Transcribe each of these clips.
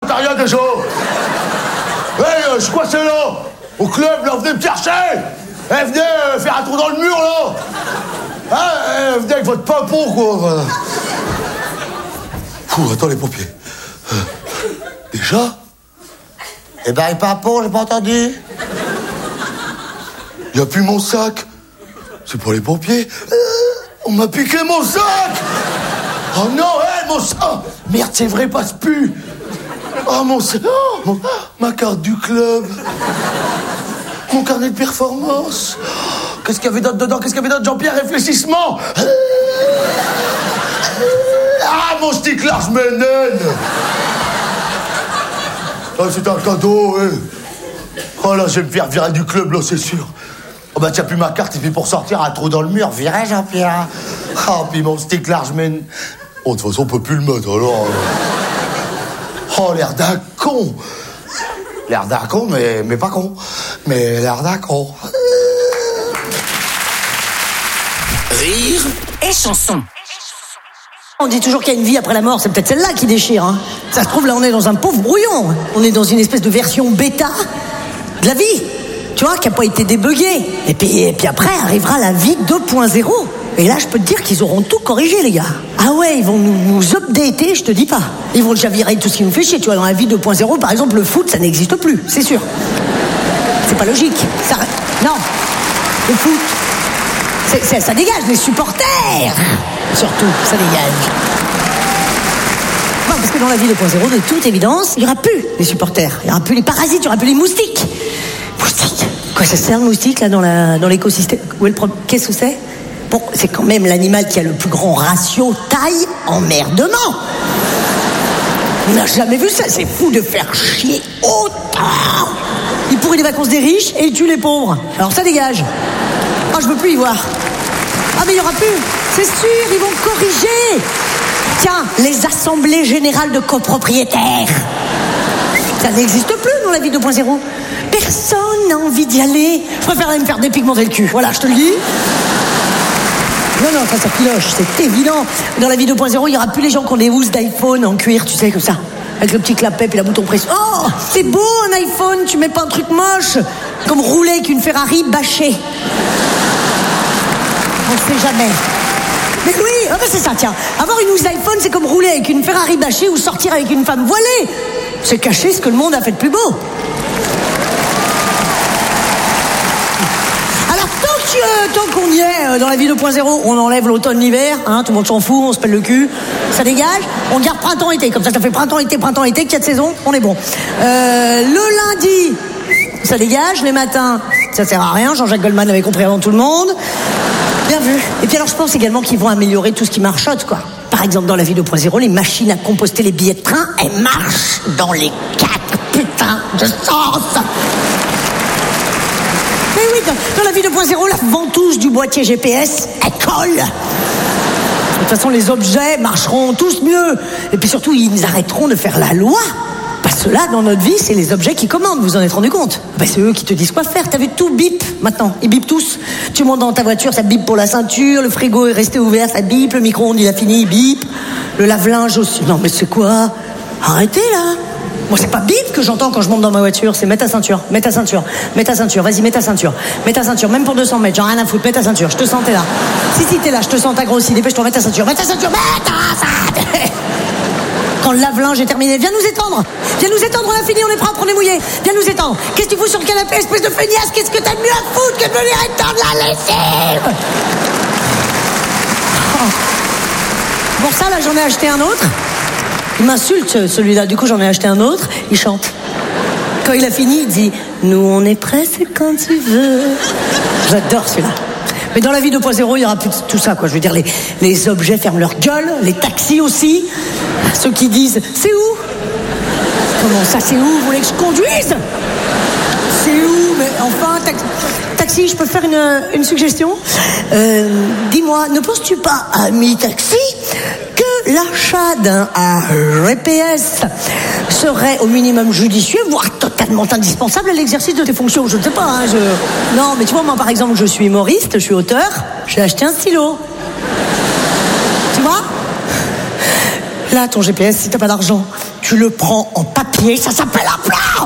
secrétariat déjà. Je suis coincé là. Au club, là, venez me chercher. Venez faire un trou dans le mur, là. Venez avec votre pimpon, quoi. Attends, les pompiers. Déjà? Eh ben, les pimpons, j'ai pas entendu. Y a plus mon sac. C'est pour les pompiers. On m'a piqué mon sac. Oh non, mon sac. Merde, c'est vrai, passe plus. Oh, mon sac. Ma carte du club. Mon carnet de performance. Qu'est-ce qu'il y avait d'autre dedans? Qu'est-ce qu'il y avait d'autre, Jean-Pierre? Réfléchissement. Mon stick large Menen. C'est un cadeau, Oh là, je vais me faire virer du club, là, c'est sûr. Oh bah, tiens, plus ma carte, et puis pour sortir, un trou dans le mur, viré, Jean-Pierre. Oh, puis mon stick large Menen. Oh, de toute façon, on peut plus le mettre, alors. Oh, l'air d'un con. L'air d'un con, mais pas con. Mais l'air d'un con. Rire et chanson. On dit toujours qu'il y a une vie après la mort, c'est peut-être celle-là qui déchire. Hein. Ça se trouve, là, on est dans un pauvre brouillon. On est dans une espèce de version bêta de la vie, tu vois, qui n'a pas été débuggée. Et puis après, arrivera la vie 2.0. Et là, je peux te dire qu'ils auront tout corrigé, les gars. Ah ouais, ils vont nous updater, je te dis pas. Ils vont déjà virer tout ce qui nous fait chier. Tu vois, dans la vie 2.0, par exemple, le foot, ça n'existe plus, c'est sûr. C'est pas logique. Non, le foot, ça dégage, les supporters. Surtout, ça dégage. Non, parce que dans la vie 2.0, de toute évidence, il n'y aura plus les supporters. Il n'y aura plus les parasites, il n'y aura plus les moustiques. Moustiques. Quoi, ça sert le moustique, là, dans l'écosystème? Qu'est-ce que c'est? Bon, c'est quand même l'animal qui a le plus grand ratio taille-emmerdement. On n'a jamais vu ça, c'est fou de faire chier autant. Il pourrit les vacances des riches et il tue les pauvres. Alors ça dégage. Oh, je veux plus y voir. Ah, mais il n'y aura plus. C'est sûr, ils vont corriger. Tiens, les assemblées générales de copropriétaires. Ça n'existe plus dans la vie 2.0. Personne n'a envie d'y aller. Je préfère aller me faire dépigmenter le cul. Voilà, je te le dis. Non, ça piloche, c'est évident. Dans la vie 2.0, il n'y aura plus les gens qui ont des housses d'iPhone en cuir, tu sais, comme ça. Avec le petit clapet et la bouton presse. Oh, c'est beau un iPhone, tu mets pas un truc moche. Comme rouler avec une Ferrari bâchée. On ne sait jamais. Mais oui, c'est ça, tiens. Avoir une housse d'iPhone, c'est comme rouler avec une Ferrari bâchée ou sortir avec une femme voilée. C'est cacher ce que le monde a fait de plus beau. Alors, tant qu'on y est, dans la vie 2.0, on enlève l'automne-l'hiver, hein, tout le monde s'en fout, on se pèle le cul, ça dégage. On garde printemps-été, comme ça fait printemps-été, 4 saisons, on est bon. Le lundi, ça dégage, les matins, ça sert à rien, Jean-Jacques Goldman avait compris avant tout le monde. Bien vu. Et puis alors, je pense également qu'ils vont améliorer tout ce qui marchote, quoi. Par exemple, dans la vie 2.0, les machines à composter les billets de train, elles marchent dans les 4 putains de sens. Mais oui, dans la vie 2.0, la ventouse du boîtier GPS, elle colle. De toute façon, les objets marcheront tous mieux. Et puis surtout, ils arrêteront de faire la loi. Parce que là, dans notre vie, c'est les objets qui commandent, vous en êtes rendu compte? C'est eux qui te disent quoi faire, t'as vu, tout bip maintenant, ils bipent tous. Tu montes dans ta voiture, ça bip pour la ceinture, le frigo est resté ouvert, ça bip, le micro-ondes il a fini, il bip, le lave-linge aussi. Non mais c'est quoi? Arrêtez là. Moi c'est pas bip que j'entends quand je monte dans ma voiture, c'est mets ta ceinture, vas-y mets ta ceinture, même pour 200 mètres, j'en ai rien à foutre, mets ta ceinture, je te sens, t'es là. Si t'es là, je te sens, t'as grossi, dépêche-toi, mets ta ceinture. Quand le lave-linge est terminé, viens nous étendre, on a fini, on est propre, on est mouillé, viens nous étendre. Qu'est-ce que tu fous sur le canapé, espèce de feignasse? Qu'est-ce que t'as de mieux à foutre que de venir étendre la lessive? Pour ça, là, j'en ai acheté un autre. Il m'insulte, celui-là, du coup, j'en ai acheté un autre. Il chante. Quand il a fini, il dit « Nous, on est prêts, c'est quand tu veux. » J'adore celui-là. Mais dans la vie 2.0, il n'y aura plus de tout ça, quoi. Je veux dire, les objets ferment leur gueule, les taxis aussi. Ceux qui disent « C'est où ?» Comment ça, c'est où? Vous voulez que je conduise? C'est où? Mais enfin, taxi, je peux faire une suggestion? Dis-moi, ne penses-tu pas, ami taxi, que l'achat d'un GPS serait au minimum judicieux, voire totalement indispensable à l'exercice de tes fonctions? Je ne sais pas, hein, Non, mais tu vois, moi, par exemple, je suis humoriste, je suis auteur, j'ai acheté un stylo. Tu vois? Là, ton GPS, si t'as pas d'argent, tu tu le prends en papier, ça s'appelle un plan.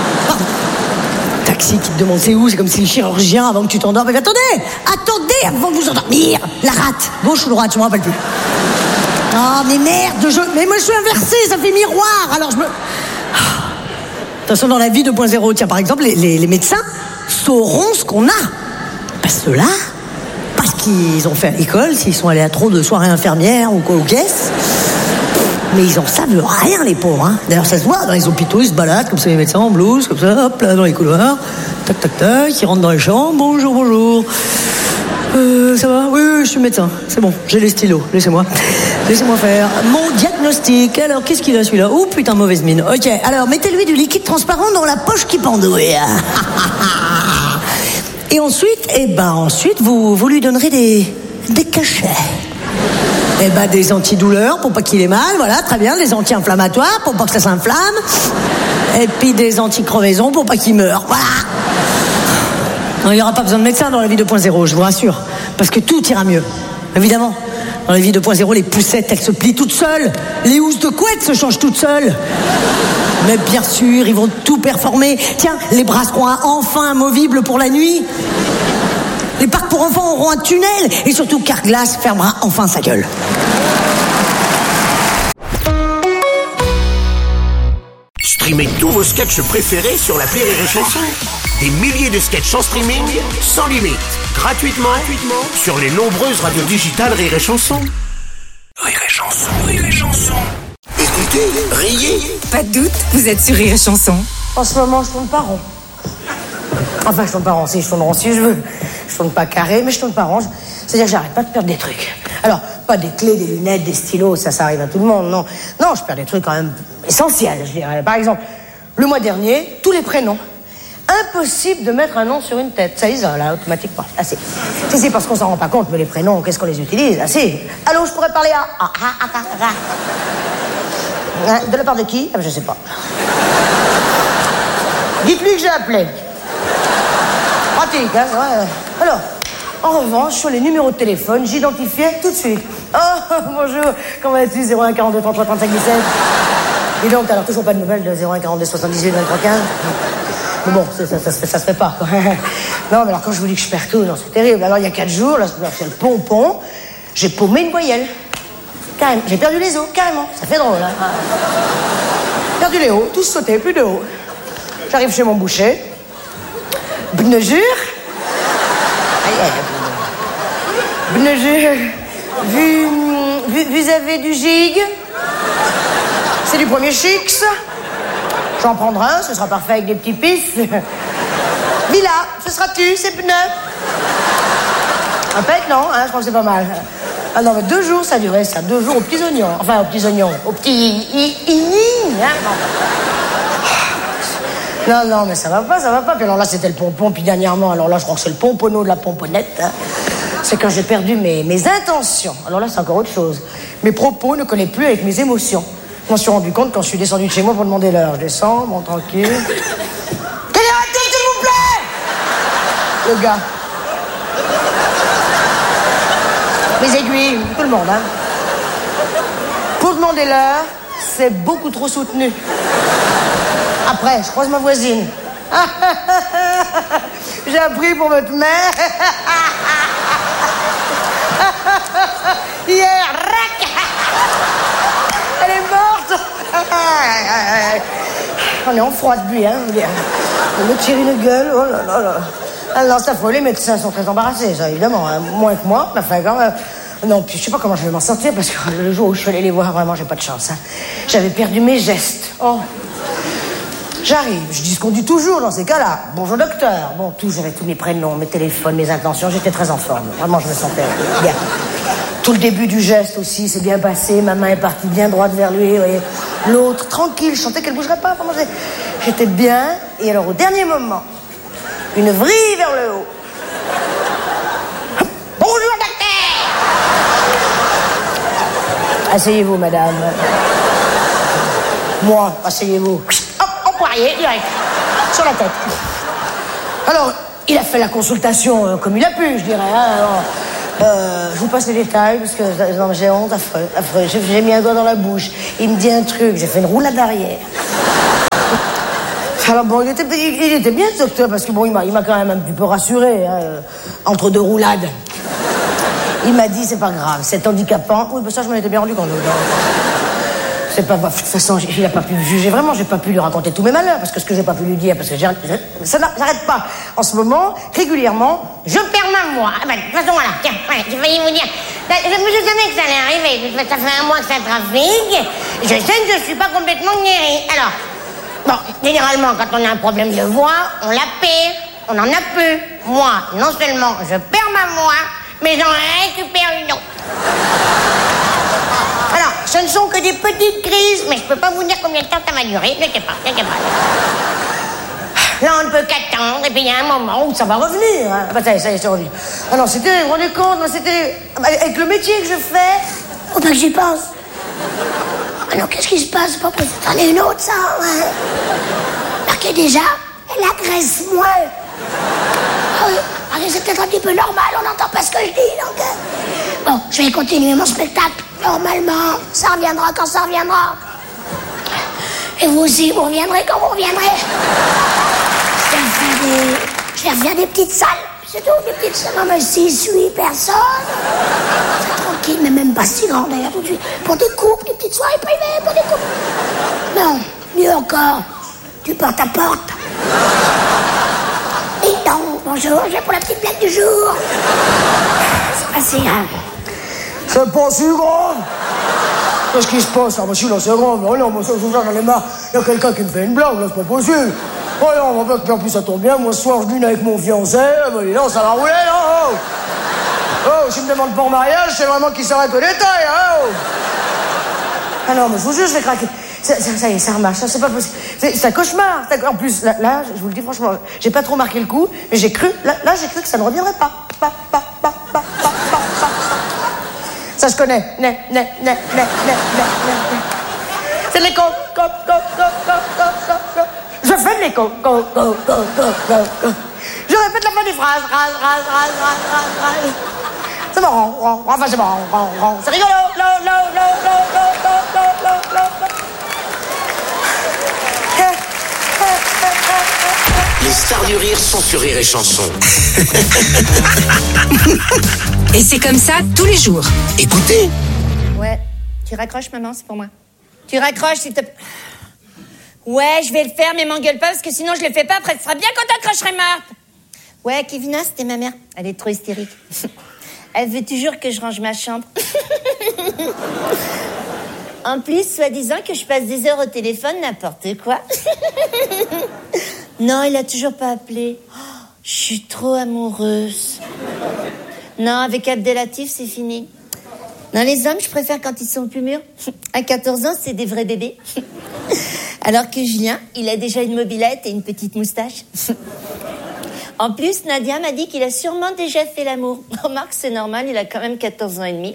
Taxi qui te demande c'est où, c'est comme si le chirurgien, avant que tu t'endormes, mais attendez avant de vous endormir. La rate, gauche ou droite, je me rappelle plus. Oh, mais merde, mais moi je suis inversé, ça fait miroir, alors je me... De toute façon, dans la vie 2.0, tiens, par exemple, les médecins sauront ce qu'on a. Parce qu'ils ont fait à l'école, s'ils sont allés à trop de soirées infirmières ou quoi, ou caisses. Mais ils en savent rien, les pauvres. Hein. D'ailleurs, ça se voit dans les hôpitaux, ils se baladent comme ça, les médecins en blouse, comme ça, hop, là, dans les couloirs. Tac, tac, tac, ils rentrent dans les chambres. Bonjour. Ça va ? Oui, je suis médecin. C'est bon, j'ai les stylos. Laissez-moi faire. Mon diagnostic. Alors, qu'est-ce qu'il a, celui-là ? Oh, putain, mauvaise mine. Ok, alors, mettez-lui du liquide transparent dans la poche qui pendouille. Et ensuite, vous lui donnerez des cachets. Des antidouleurs pour pas qu'il ait mal, voilà, très bien, des anti-inflammatoires pour pas que ça s'inflamme, et puis des anti-crevaisons pour pas qu'il meure, voilà. Non, il n'y aura pas besoin de médecin dans la vie 2.0, je vous rassure, parce que tout ira mieux, évidemment. Dans la vie 2.0, les poussettes, elles se plient toutes seules, les housses de couette se changent toutes seules. Mais bien sûr, ils vont tout performer. Tiens, les bras seront enfin amovibles pour la nuit. Les parcs pour enfants auront un tunnel. Et surtout, Carglass fermera enfin sa gueule. Streamez tous vos sketchs préférés sur l'appli Rire et Chanson. Des milliers de sketchs en streaming, sans limite, gratuitement sur les nombreuses radios digitales Rire et Chanson. Rire et Chanson. Écoutez, riez. Pas de doute, vous êtes sur Rire et Chanson. En ce moment, je tourne pas rond. Enfin, je tourne pas rond, si je tourne rond si je veux. Je tourne pas carré, mais je tourne pas rond. C'est-à-dire que j'arrête pas de perdre des trucs. Alors, pas des clés, des lunettes, des stylos, ça arrive à tout le monde, non. Non, je perds des trucs quand même essentiels, je dirais. Par exemple, le mois dernier, tous les prénoms. Impossible de mettre un nom sur une tête. Ça isole, là, automatiquement. Ah, si, parce qu'on s'en rend pas compte, mais les prénoms, qu'est-ce qu'on les utilise? Ah, si. Allô, je pourrais parler à... De la part de qui? Je sais pas. Dites-lui que j'ai appelé. Pratique, hein, ouais. Alors, en revanche, sur les numéros de téléphone, j'identifiais tout de suite. Oh, bonjour, comment vas-tu? 01 42 33 35 17. Et donc, alors, toujours pas de nouvelles de 01 42 78 23 15. Mais bon, ça se fait pas, quoi. Non, mais alors, quand je vous dis que je perds tout, non, c'est terrible. Alors, il y a 4 jours, là, c'est le pompon, j'ai paumé une voyelle. Carrément. J'ai perdu les os, carrément. Ça fait drôle, hein. Perdu les os, tous sautés, plus de os. J'arrive chez mon boucher. Bonjour. Bonjour. Vous avez du gig? C'est du premier chix. J'en prendrai un, ce sera parfait avec des petits pifs. Villa, ce sera tu, c'est pneus. Un pet, non, hein, je crois que c'est pas mal. Ah non, mais 2 jours, ça durait, ça. 2 jours aux petits oignons. Enfin, aux petits oignons. Aux petits... hein, non, mais ça va pas. Puis alors là, c'était le pompon. Puis dernièrement, alors là, je crois que c'est le pomponneau de la pomponnette. Hein. C'est quand j'ai perdu mes intentions. Alors là, c'est encore autre chose. Mes propos ne collaient plus avec mes émotions. Je m'en suis rendu compte quand je suis descendu de chez moi pour demander l'heure. Je descends, bon, tranquille. Quelle heure, s'il vous plaît? Le gars. Les aiguilles, tout le monde, hein. Pour demander l'heure, c'est beaucoup trop soutenu. Après, je croise ma voisine. J'ai appris pour votre mère. Hier, elle est morte. On est en froid de lui, hein. On me tire une gueule, oh là là. Ah non, c'est affreux, les médecins sont très embarrassés, ça, évidemment, hein. Moins que moi, mais enfin, quand même... Non, puis je sais pas comment je vais m'en sortir, parce que le jour où je suis allée les voir, vraiment, j'ai pas de chance, hein. J'avais perdu mes gestes. Oh. J'arrive, je dis ce qu'on dit toujours dans ces cas-là. Bonjour docteur. Bon, j'avais tous mes prénoms, mes téléphones, mes intentions, j'étais très en forme. Vraiment, je me sentais bien. Tout le début du geste aussi, c'est bien passé, ma main est partie bien droite vers lui, vous voyez. L'autre, tranquille, je sentais qu'elle bougerait pas, vraiment, j'étais bien. Et alors, au dernier moment, une vrille vers le haut. Bonjour docteur. Asseyez-vous, madame. Moi, asseyez-vous. Direct, sur la tête. Alors, il a fait la consultation comme il a pu, je dirais. Hein, alors, Je vous passe les détails, parce que non, j'ai honte, affreux. J'ai mis un doigt dans la bouche. Il me dit un truc, j'ai fait une roulade arrière. Alors bon, il était bien ce docteur, parce que bon, il m'a quand même un petit peu rassuré, hein, entre deux roulades. Il m'a dit, c'est pas grave, c'est handicapant. Oui, ça, je m'en étais bien rendu compte. C'est pas... De toute façon, il a pas pu me juger. Vraiment, j'ai pas pu lui raconter tous mes malheurs, parce que ce que j'ai pas pu lui dire, parce que ça n'arrête pas. En ce moment, régulièrement, je perds ma voix. Ah ben, de toute façon, voilà, tiens, voilà, j'ai failli vous dire. Je savais que ça allait arriver. Ça fait un mois que ça trafique. Je sais que je suis pas complètement guérie. Alors, bon, généralement, quand on a un problème de voix, on la perd. On en a peu. Moi, non seulement je perds ma voix, mais j'en récupère une autre. Alors, ce ne sont que des petites crises, mais je peux pas vous dire combien de temps ça va durer. Ne sais pas. Là, on ne peut qu'attendre, et puis il y a un moment où ça va revenir. Hein. Bah, ça y est, c'est revenu. Ah non, c'était, vous vous rendez compte, c'était... Avec le métier que je fais, faut pas que j'y pense. Ah non, qu'est-ce qui se passe? Pas possible. C'en est une autre, ça. Ouais. Marquez déjà, elle agresse moins. Ah oui. C'est peut-être un petit peu normal, on n'entend pas ce que je dis, donc... Bon, je vais continuer mon spectacle, normalement. Ça reviendra quand ça reviendra. Et vous aussi, vous reviendrez quand vous reviendrez. Je vais refaire des petites salles, c'est tout, des petites salles. Non, mais 6, 8 personnes. C'est tranquille, mais même pas si grand, d'ailleurs, tout de suite. Pour des couples, des petites soirées privées, pour des couples. Non, mieux encore, tu portes à porte. Bonjour, je vais pour la petite blague du jour. C'est pas si grave. C'est pas si grave. Qu'est-ce qui se passe? Ah, bah si, là, c'est grave. Oh non, moi, ça, j'en ai marre. Il y a quelqu'un qui me fait une blague, là, c'est pas possible. Oh non, en plus, ça tombe bien. Moi, ce soir, je dîne avec mon fiancé. Bah, là, ça va rouler, là. Oh, s'il me demande pas en mariage, c'est vraiment qu'il s'arrête au détail, hein. Oh. Ah non, mais je vous jure, je vais craquer. Ça y est, ça remarche, ça, c'est pas possible. C'est un cauchemar. En plus, là, je vous le dis franchement, j'ai pas trop marqué le coup, mais j'ai cru, là, j'ai cru que ça ne reviendrait pas. Ça, je connais. C'est l'écho. Je fais de l'écho. Je répète la fin des phrases. C'est marrant. Enfin, c'est marrant. C'est rigolo. Les stars du rire sont sur Rire et Chanson. Et c'est comme ça tous les jours. Écoutez. Ouais, tu raccroches, maman, c'est pour moi. Tu raccroches, s'il te plaît. Ouais, je vais le faire, mais m'engueule pas, parce que sinon je le fais pas, après ce sera bien quand t'accrocherai, Marthe. Ouais, Kevina, c'était ma mère. Elle est trop hystérique. Elle veut toujours que je range ma chambre. En plus, soi-disant que je passe des heures au téléphone, n'importe quoi. Non, il a toujours pas appelé. Oh, je suis trop amoureuse. Non, avec Abdelatif, c'est fini. Non, les hommes, je préfère quand ils sont plus mûrs. À 14 ans, c'est des vrais bébés. Alors que Julien, il a déjà une mobilette et une petite moustache. En plus, Nadia m'a dit qu'il a sûrement déjà fait l'amour. Remarque, c'est normal, il a quand même 14 ans et demi.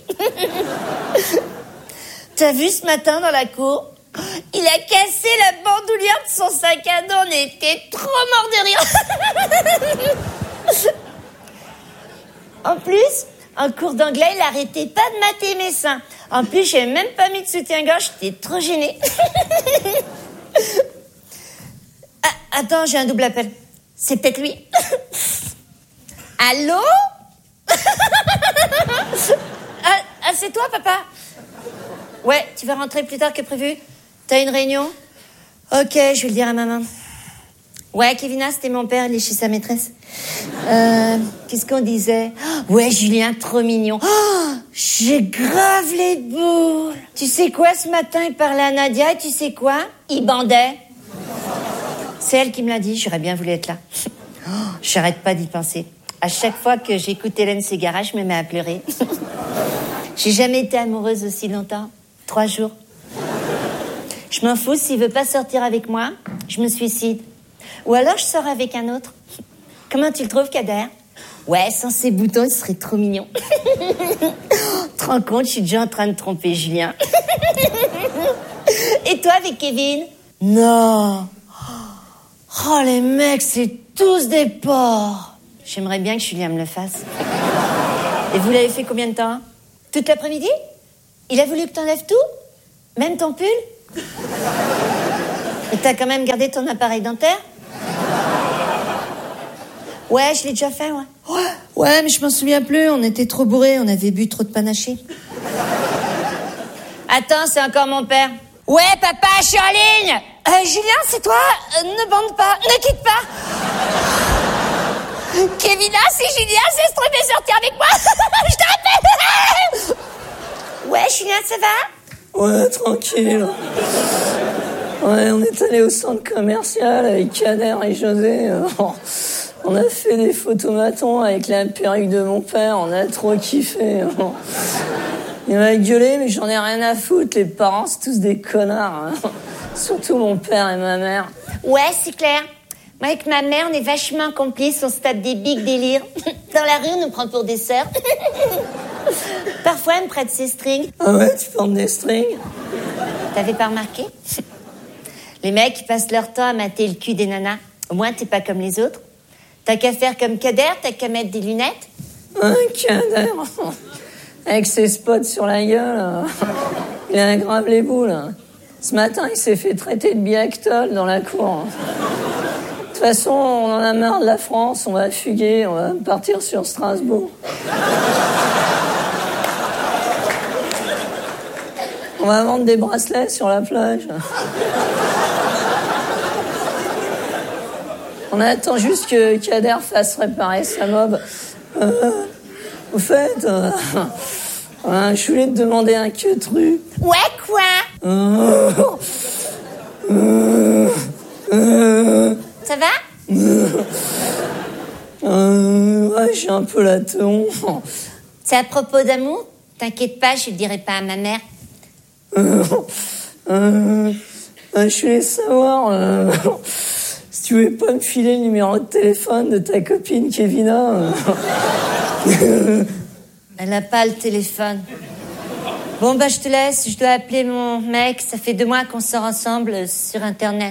T'as vu ce matin dans la cour? Il a cassé la bandoulière de son sac à dos. On était trop morts de rire. En plus, en cours d'anglais, il arrêtait pas de mater mes seins. En plus, j'ai même pas mis de soutien-gorge. J'étais trop gênée. Ah, attends, j'ai un double appel. C'est peut-être lui. Allô? Ah, c'est toi, papa? Ouais, tu vas rentrer plus tard que prévu? T'as une réunion? Ok, je vais le dire à maman. Ouais, Kevina, c'était mon père, il est chez sa maîtresse. Qu'est-ce qu'on disait? Ouais, Julien, trop mignon. Oh, j'ai grave les boules. Tu sais quoi, ce matin, il parlait à Nadia, et tu sais quoi? Il bandait. C'est elle qui me l'a dit, j'aurais bien voulu être là. Oh, j'arrête pas d'y penser. À chaque fois que j'écoute Hélène Ségara, je me mets à pleurer. J'ai jamais été amoureuse aussi longtemps. 3 jours. Je m'en fous, s'il veut pas sortir avec moi, je me suicide. Ou alors je sors avec un autre. Comment tu le trouves, Kader? Ouais, sans ses boutons, il serait trop mignon. Tu te rends compte, je suis déjà en train de tromper Julien. Et toi, avec Kevin? Non. Oh, les mecs, c'est tous des porcs. J'aimerais bien que Julien me le fasse. Et vous l'avez fait combien de temps? Toute l'après-midi? Il a voulu que t'enlèves tout? Même ton pull? Et t'as quand même gardé ton appareil dentaire? Ouais, je l'ai déjà fait, ouais. Ouais, mais je m'en souviens plus, on était trop bourrés, on avait bu trop de panaché. Attends, c'est encore mon père. Ouais, papa, je suis en ligne. Julien, c'est toi? Ne bande pas, ne quitte pas. Kevina, c'est Julien, c'est trop de sortir avec moi. Je te rappelle. Ouais, Julien, ça va? Ouais, tranquille. Ouais, on est allé au centre commercial avec Kader et José. On a fait des photomatons avec la perruque de mon père, on a trop kiffé. Il m'a gueulé, mais j'en ai rien à foutre, les parents, c'est tous des connards. Surtout mon père et ma mère. Ouais, c'est clair. Moi, avec ma mère, on est vachement complices, on se tape des big délires. Dans la rue, on nous prend pour des sœurs. Parfois, elle me prête ses strings. Ah ouais, tu portes des strings? T'avais pas remarqué? Les mecs, ils passent leur temps à mater le cul des nanas. Au moins, t'es pas comme les autres. T'as qu'à faire comme Kader, t'as qu'à mettre des lunettes. Kader, avec ses spots sur la gueule, il a grave les boules. Ce matin, il s'est fait traiter de biactol dans la cour. De toute façon, on en a marre de la France, on va fuguer, on va partir sur Strasbourg. On va vendre des bracelets sur la plage. On attend juste que Kader fasse réparer sa mob. Au fait, je voulais te demander un queutru. Ouais, quoi? Ça va? Ouais, j'ai un peu la teon. C'est à propos d'amour? T'inquiète pas, je le dirai pas à ma mère. Je voulais savoir si tu voulais pas me filer le numéro de téléphone de ta copine Kevina. Elle a pas le téléphone. Bon, bah, je te laisse. Je dois appeler mon mec. Ça fait 2 mois qu'on sort ensemble sur Internet.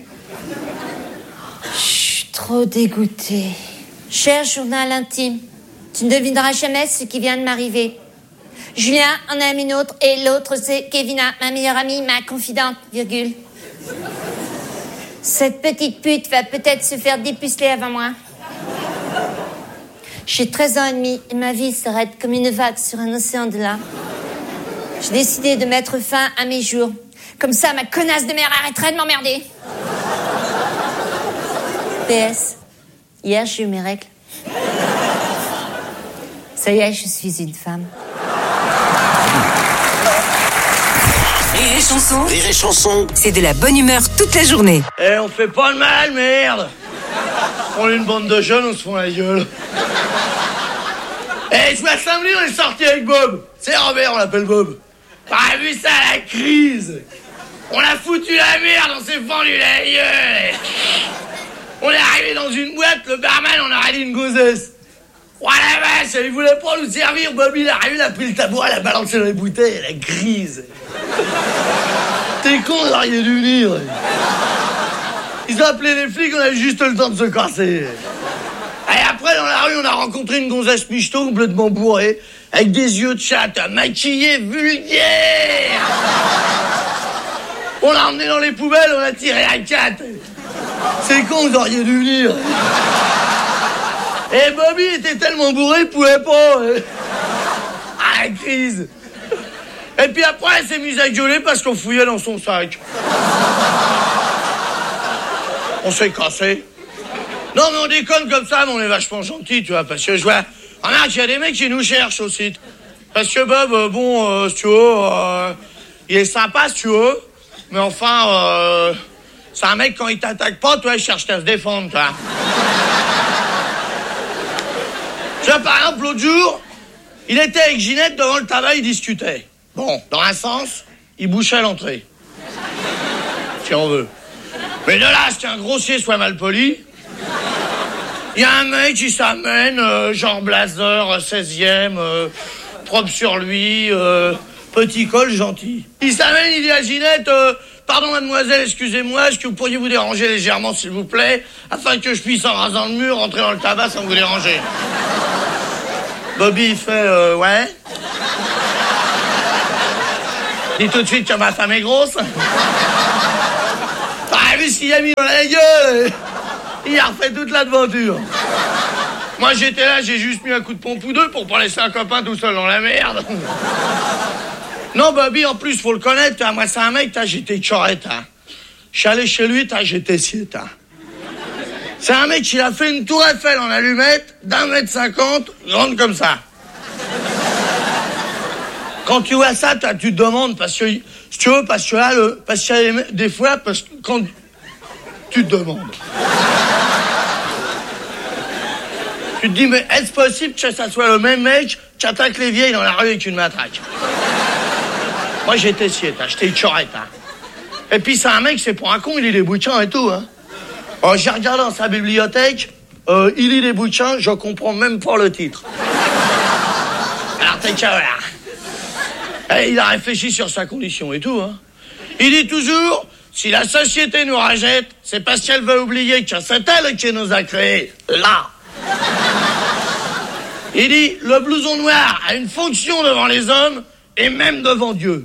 Je suis trop dégoûtée. Cher journal intime, tu ne devineras jamais ce qui vient de m'arriver. Julien en aime une autre et l'autre, c'est Kevina, ma meilleure amie, ma confidente, virgule. Cette petite pute va peut-être se faire dépuceler avant moi. J'ai 13 ans et demi et ma vie s'arrête comme une vague sur un océan de larmes. J'ai décidé de mettre fin à mes jours. Comme ça, ma connasse de mère arrêterait de m'emmerder. PS. Hier, j'ai eu mes règles. Ça y est, je suis une femme. Rire et chanson. Rire et chanson. C'est de la bonne humeur toute la journée. Eh, on fait pas de mal, merde. On est une bande de jeunes, on se fout la gueule. Eh, je vois samedi, on est sorti avec Bob. C'est Robert, on l'appelle Bob. T'as vu ça, la crise? On a foutu la merde, on s'est fendu la gueule. On est arrivé dans une boîte, le barman, on a râlé une gonzesse. Oh la vache, il voulait pas nous servir, Bob, il est arrivé, il a pris le tabouret, il a balancé dans les bouteilles, la crise. T'es con, vous auriez dû venir. Ils ont appelé les flics, on a eu juste le temps de se casser. Et après, dans la rue, on a rencontré une gonzesse michto complètement bourrée, avec des yeux de chatte, maquillée, vulgaire. On l'a emmené dans les poubelles, on a tiré à 4. C'est con, vous auriez dû venir. Et Bobby était tellement bourré, il pouvait pas. Ah, la crise. Et puis après, elle s'est mise à gueuler parce qu'on fouillait dans son sac. On s'est cassé. Non, mais on déconne comme ça, mais on est vachement gentils, tu vois, parce que je vois... Remarque, il y a des mecs qui nous cherchent aussi. Parce que Bob, si tu veux, il est sympa, si tu veux, mais enfin, c'est un mec, quand il t'attaque pas, toi, il cherche à se défendre, toi. Tu vois, par exemple, l'autre jour, il était avec Ginette devant le tabac, il discutait. Bon, dans un sens, il bouchait l'entrée. Si on veut. Mais de là, à ce qu'un grossier soit mal poli, il y a un mec qui s'amène, genre blazer, 16e, propre sur lui, petit col gentil. Il s'amène, il dit à Ginette, pardon mademoiselle, excusez-moi, est-ce que vous pourriez vous déranger légèrement s'il vous plaît, afin que je puisse, en rasant le mur, rentrer dans le tabac sans vous déranger. Bobby, il fait ouais. Dis tout de suite que ma femme est grosse. T'as vu ce qu'il a mis dans la gueule? Il a refait toute l'aventure. Moi, j'étais là, j'ai juste mis un coup de pompe ou deux pour pas laisser un copain tout seul dans la merde. Non, Bobby, en plus, faut le connaître. Moi, c'est un mec, j'étais chorette. Je suis allé chez lui, j'étais siette. C'est un mec qui a fait une tour Eiffel en allumette d'1,50 m, grande comme ça. Quand tu vois ça, tu te demandes, parce que, si tu veux, parce qu'il y a des fois, parce que quand tu te demandes. Tu te dis, mais est-ce possible que ça soit le même mec qui attaque les vieilles dans la rue avec une matraque? Moi, j'étais siette, j'étais chorette. Et puis, c'est un mec, c'est pour un con, il lit des bouquins et tout. Alors, j'ai regardé dans sa bibliothèque, il lit des bouquins, je comprends même pas le titre. Alors, t'es qu'à voilà. Et il a réfléchi sur sa condition et tout. Il dit toujours, si la société nous rejette, c'est parce qu'elle veut oublier que c'est elle qui nous a créés. Là. Il dit, le blouson noir a une fonction devant les hommes et même devant Dieu.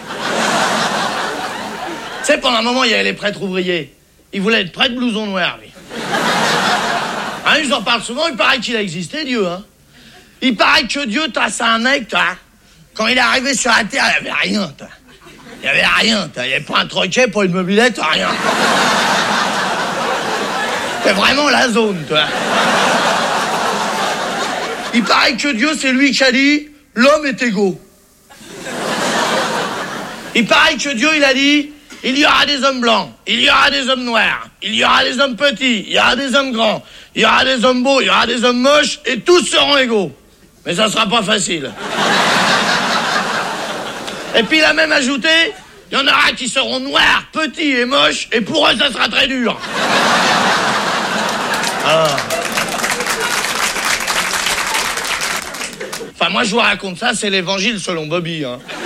Tu sais, pendant un moment, il y avait les prêtres ouvriers. Il voulait être prêtre blouson noir, lui. Ils en parlent souvent, il paraît qu'il a existé, Dieu. Il paraît que Dieu, c'est un mec, quand il est arrivé sur la terre, il n'y avait rien, Il n'y avait rien, il n'y avait pas un troquet, pas une mobilette, rien. C'était vraiment la zone, Il paraît que Dieu, c'est lui qui a dit, l'homme est égaux. Il paraît que Dieu, il a dit, il y aura des hommes blancs, il y aura des hommes noirs, il y aura des hommes petits, il y aura des hommes grands, il y aura des hommes beaux, il y aura des hommes moches, et tous seront égaux. Mais ça sera pas facile. Et puis il a même ajouté, il y en aura qui seront noirs, petits et moches, et pour eux, ça sera très dur. Enfin, moi, je vous raconte ça, c'est l'évangile selon Bobby.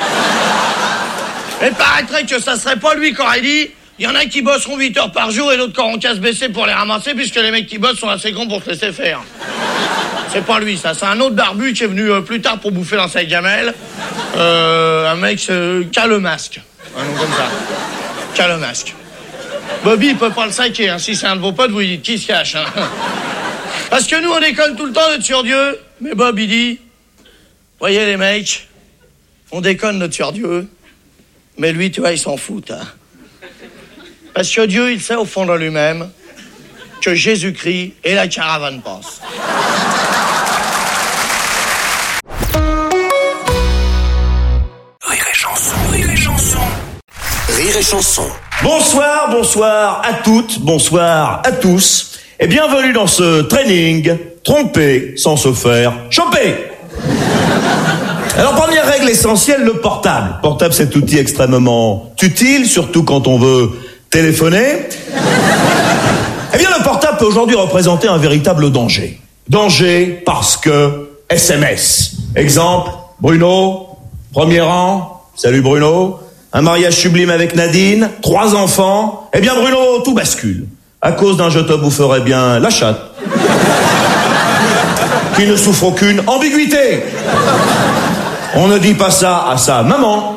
Et paraîtrait que ça serait pas lui qui aurait dit, il y en a qui bosseront 8 heures par jour et d'autres qui auront qu'à se baisser pour les ramasser, puisque les mecs qui bossent sont assez grands pour se laisser faire. C'est pas lui, ça. C'est un autre barbu qui est venu plus tard pour bouffer dans sa gamelle. Un mec qui a le masque. Un nom comme ça. Qui a le masque. Bobby, il peut pas le saquer. Si c'est un de vos potes, vous lui dites qui se cache. Parce que nous, on déconne tout le temps d'être sur Dieu. Mais Bob, il dit, voyez les mecs, on déconne d'être sur Dieu. Mais lui, tu vois, il s'en fout. Parce que Dieu, il sait au fond de lui-même que Jésus-Christ et la caravane passent. Rire et chanson, rire et chanson. Rire et chanson. Bonsoir, bonsoir à toutes, bonsoir à tous. Et bienvenue dans ce training, tromper sans se faire choper. Alors, première règle essentielle, le portable. Portable, c'est outil extrêmement utile, surtout quand on veut téléphoner. Eh bien, le portable peut aujourd'hui représenter un véritable danger. Danger parce que SMS. Exemple, Bruno, premier rang. Salut Bruno. Un mariage sublime avec Nadine, 3 enfants. Eh bien, Bruno, tout bascule. À cause d'un je te boufferais bien la chatte. Qui ne souffre aucune ambiguïté. On ne dit pas ça à sa maman.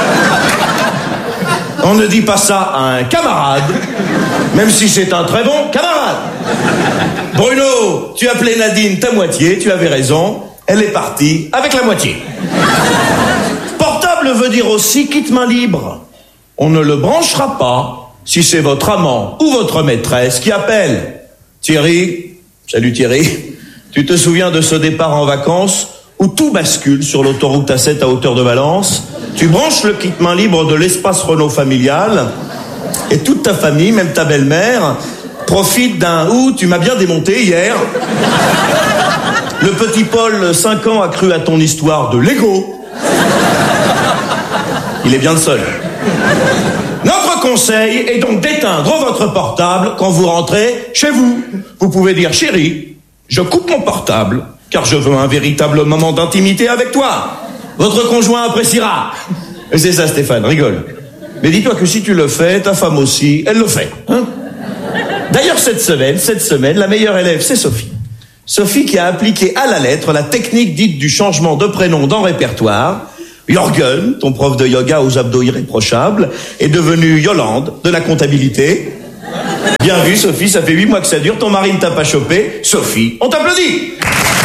On ne dit pas ça à un camarade, même si c'est un très bon camarade. Bruno, tu appelais Nadine ta moitié, tu avais raison, elle est partie avec la moitié. Portable veut dire aussi kit main libre. On ne le branchera pas si c'est votre amant ou votre maîtresse qui appelle. Thierry, salut Thierry, tu te souviens de ce départ en vacances où tout bascule sur l'autoroute A7 à hauteur de Valence. Tu branches le kit main libre de l'espace Renault familial et toute ta famille, même ta belle-mère, profite d'un « Ouh, tu m'as bien démonté hier ». Le petit Paul, 5 ans, a cru à ton histoire de Lego. Il est bien le seul. Notre conseil est donc d'éteindre votre portable quand vous rentrez chez vous. Vous pouvez dire « Chérie, je coupe mon portable ». Car je veux un véritable moment d'intimité avec toi. Votre conjoint appréciera. Et c'est ça, Stéphane, rigole. Mais dis-toi que si tu le fais, ta femme aussi, elle le fait. D'ailleurs, cette semaine, la meilleure élève, c'est Sophie. Sophie qui a appliqué à la lettre la technique dite du changement de prénom dans répertoire. Jürgen, ton prof de yoga aux abdos irréprochables, est devenu Yolande, de la comptabilité. Bien vu, Sophie, ça fait 8 mois que ça dure, ton mari ne t'a pas chopé. Sophie, on t'applaudit.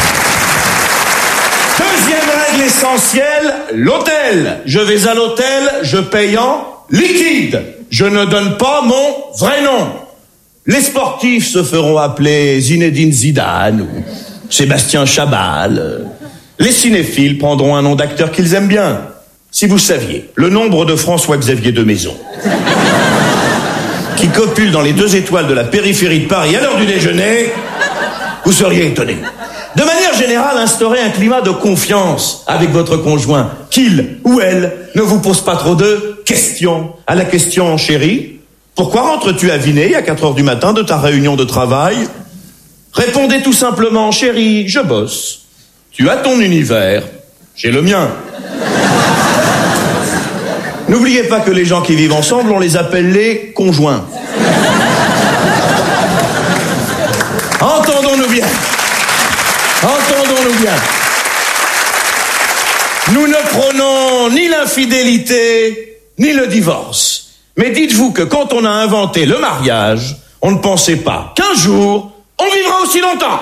Deuxième règle essentielle, l'hôtel. Je vais à l'hôtel, je paye en liquide. Je ne donne pas mon vrai nom. Les sportifs se feront appeler Zinedine Zidane ou Sébastien Chabal. Les cinéphiles prendront un nom d'acteur qu'ils aiment bien. Si vous saviez le nombre de François-Xavier de Maison qui copule dans les 2 étoiles de la périphérie de Paris à l'heure du déjeuner, vous seriez étonné. De manière générale, instaurez un climat de confiance avec votre conjoint, qu'il ou elle ne vous pose pas trop de questions. À la question, chérie, pourquoi rentres-tu aviné à 4 heures du matin de ta réunion de travail? Répondez tout simplement, chérie, je bosse. Tu as ton univers, j'ai le mien. N'oubliez pas que les gens qui vivent ensemble, on les appelle les conjoints. Entendons-nous bien. Entendons-nous bien. Nous ne prônons ni l'infidélité, ni le divorce. Mais dites-vous que quand on a inventé le mariage, on ne pensait pas qu'un jour, on vivra aussi longtemps.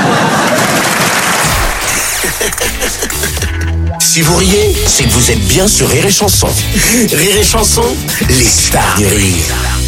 Si vous riez, c'est que vous êtes bien sur Rire et Chanson. Rire et Chanson, les stars du rire.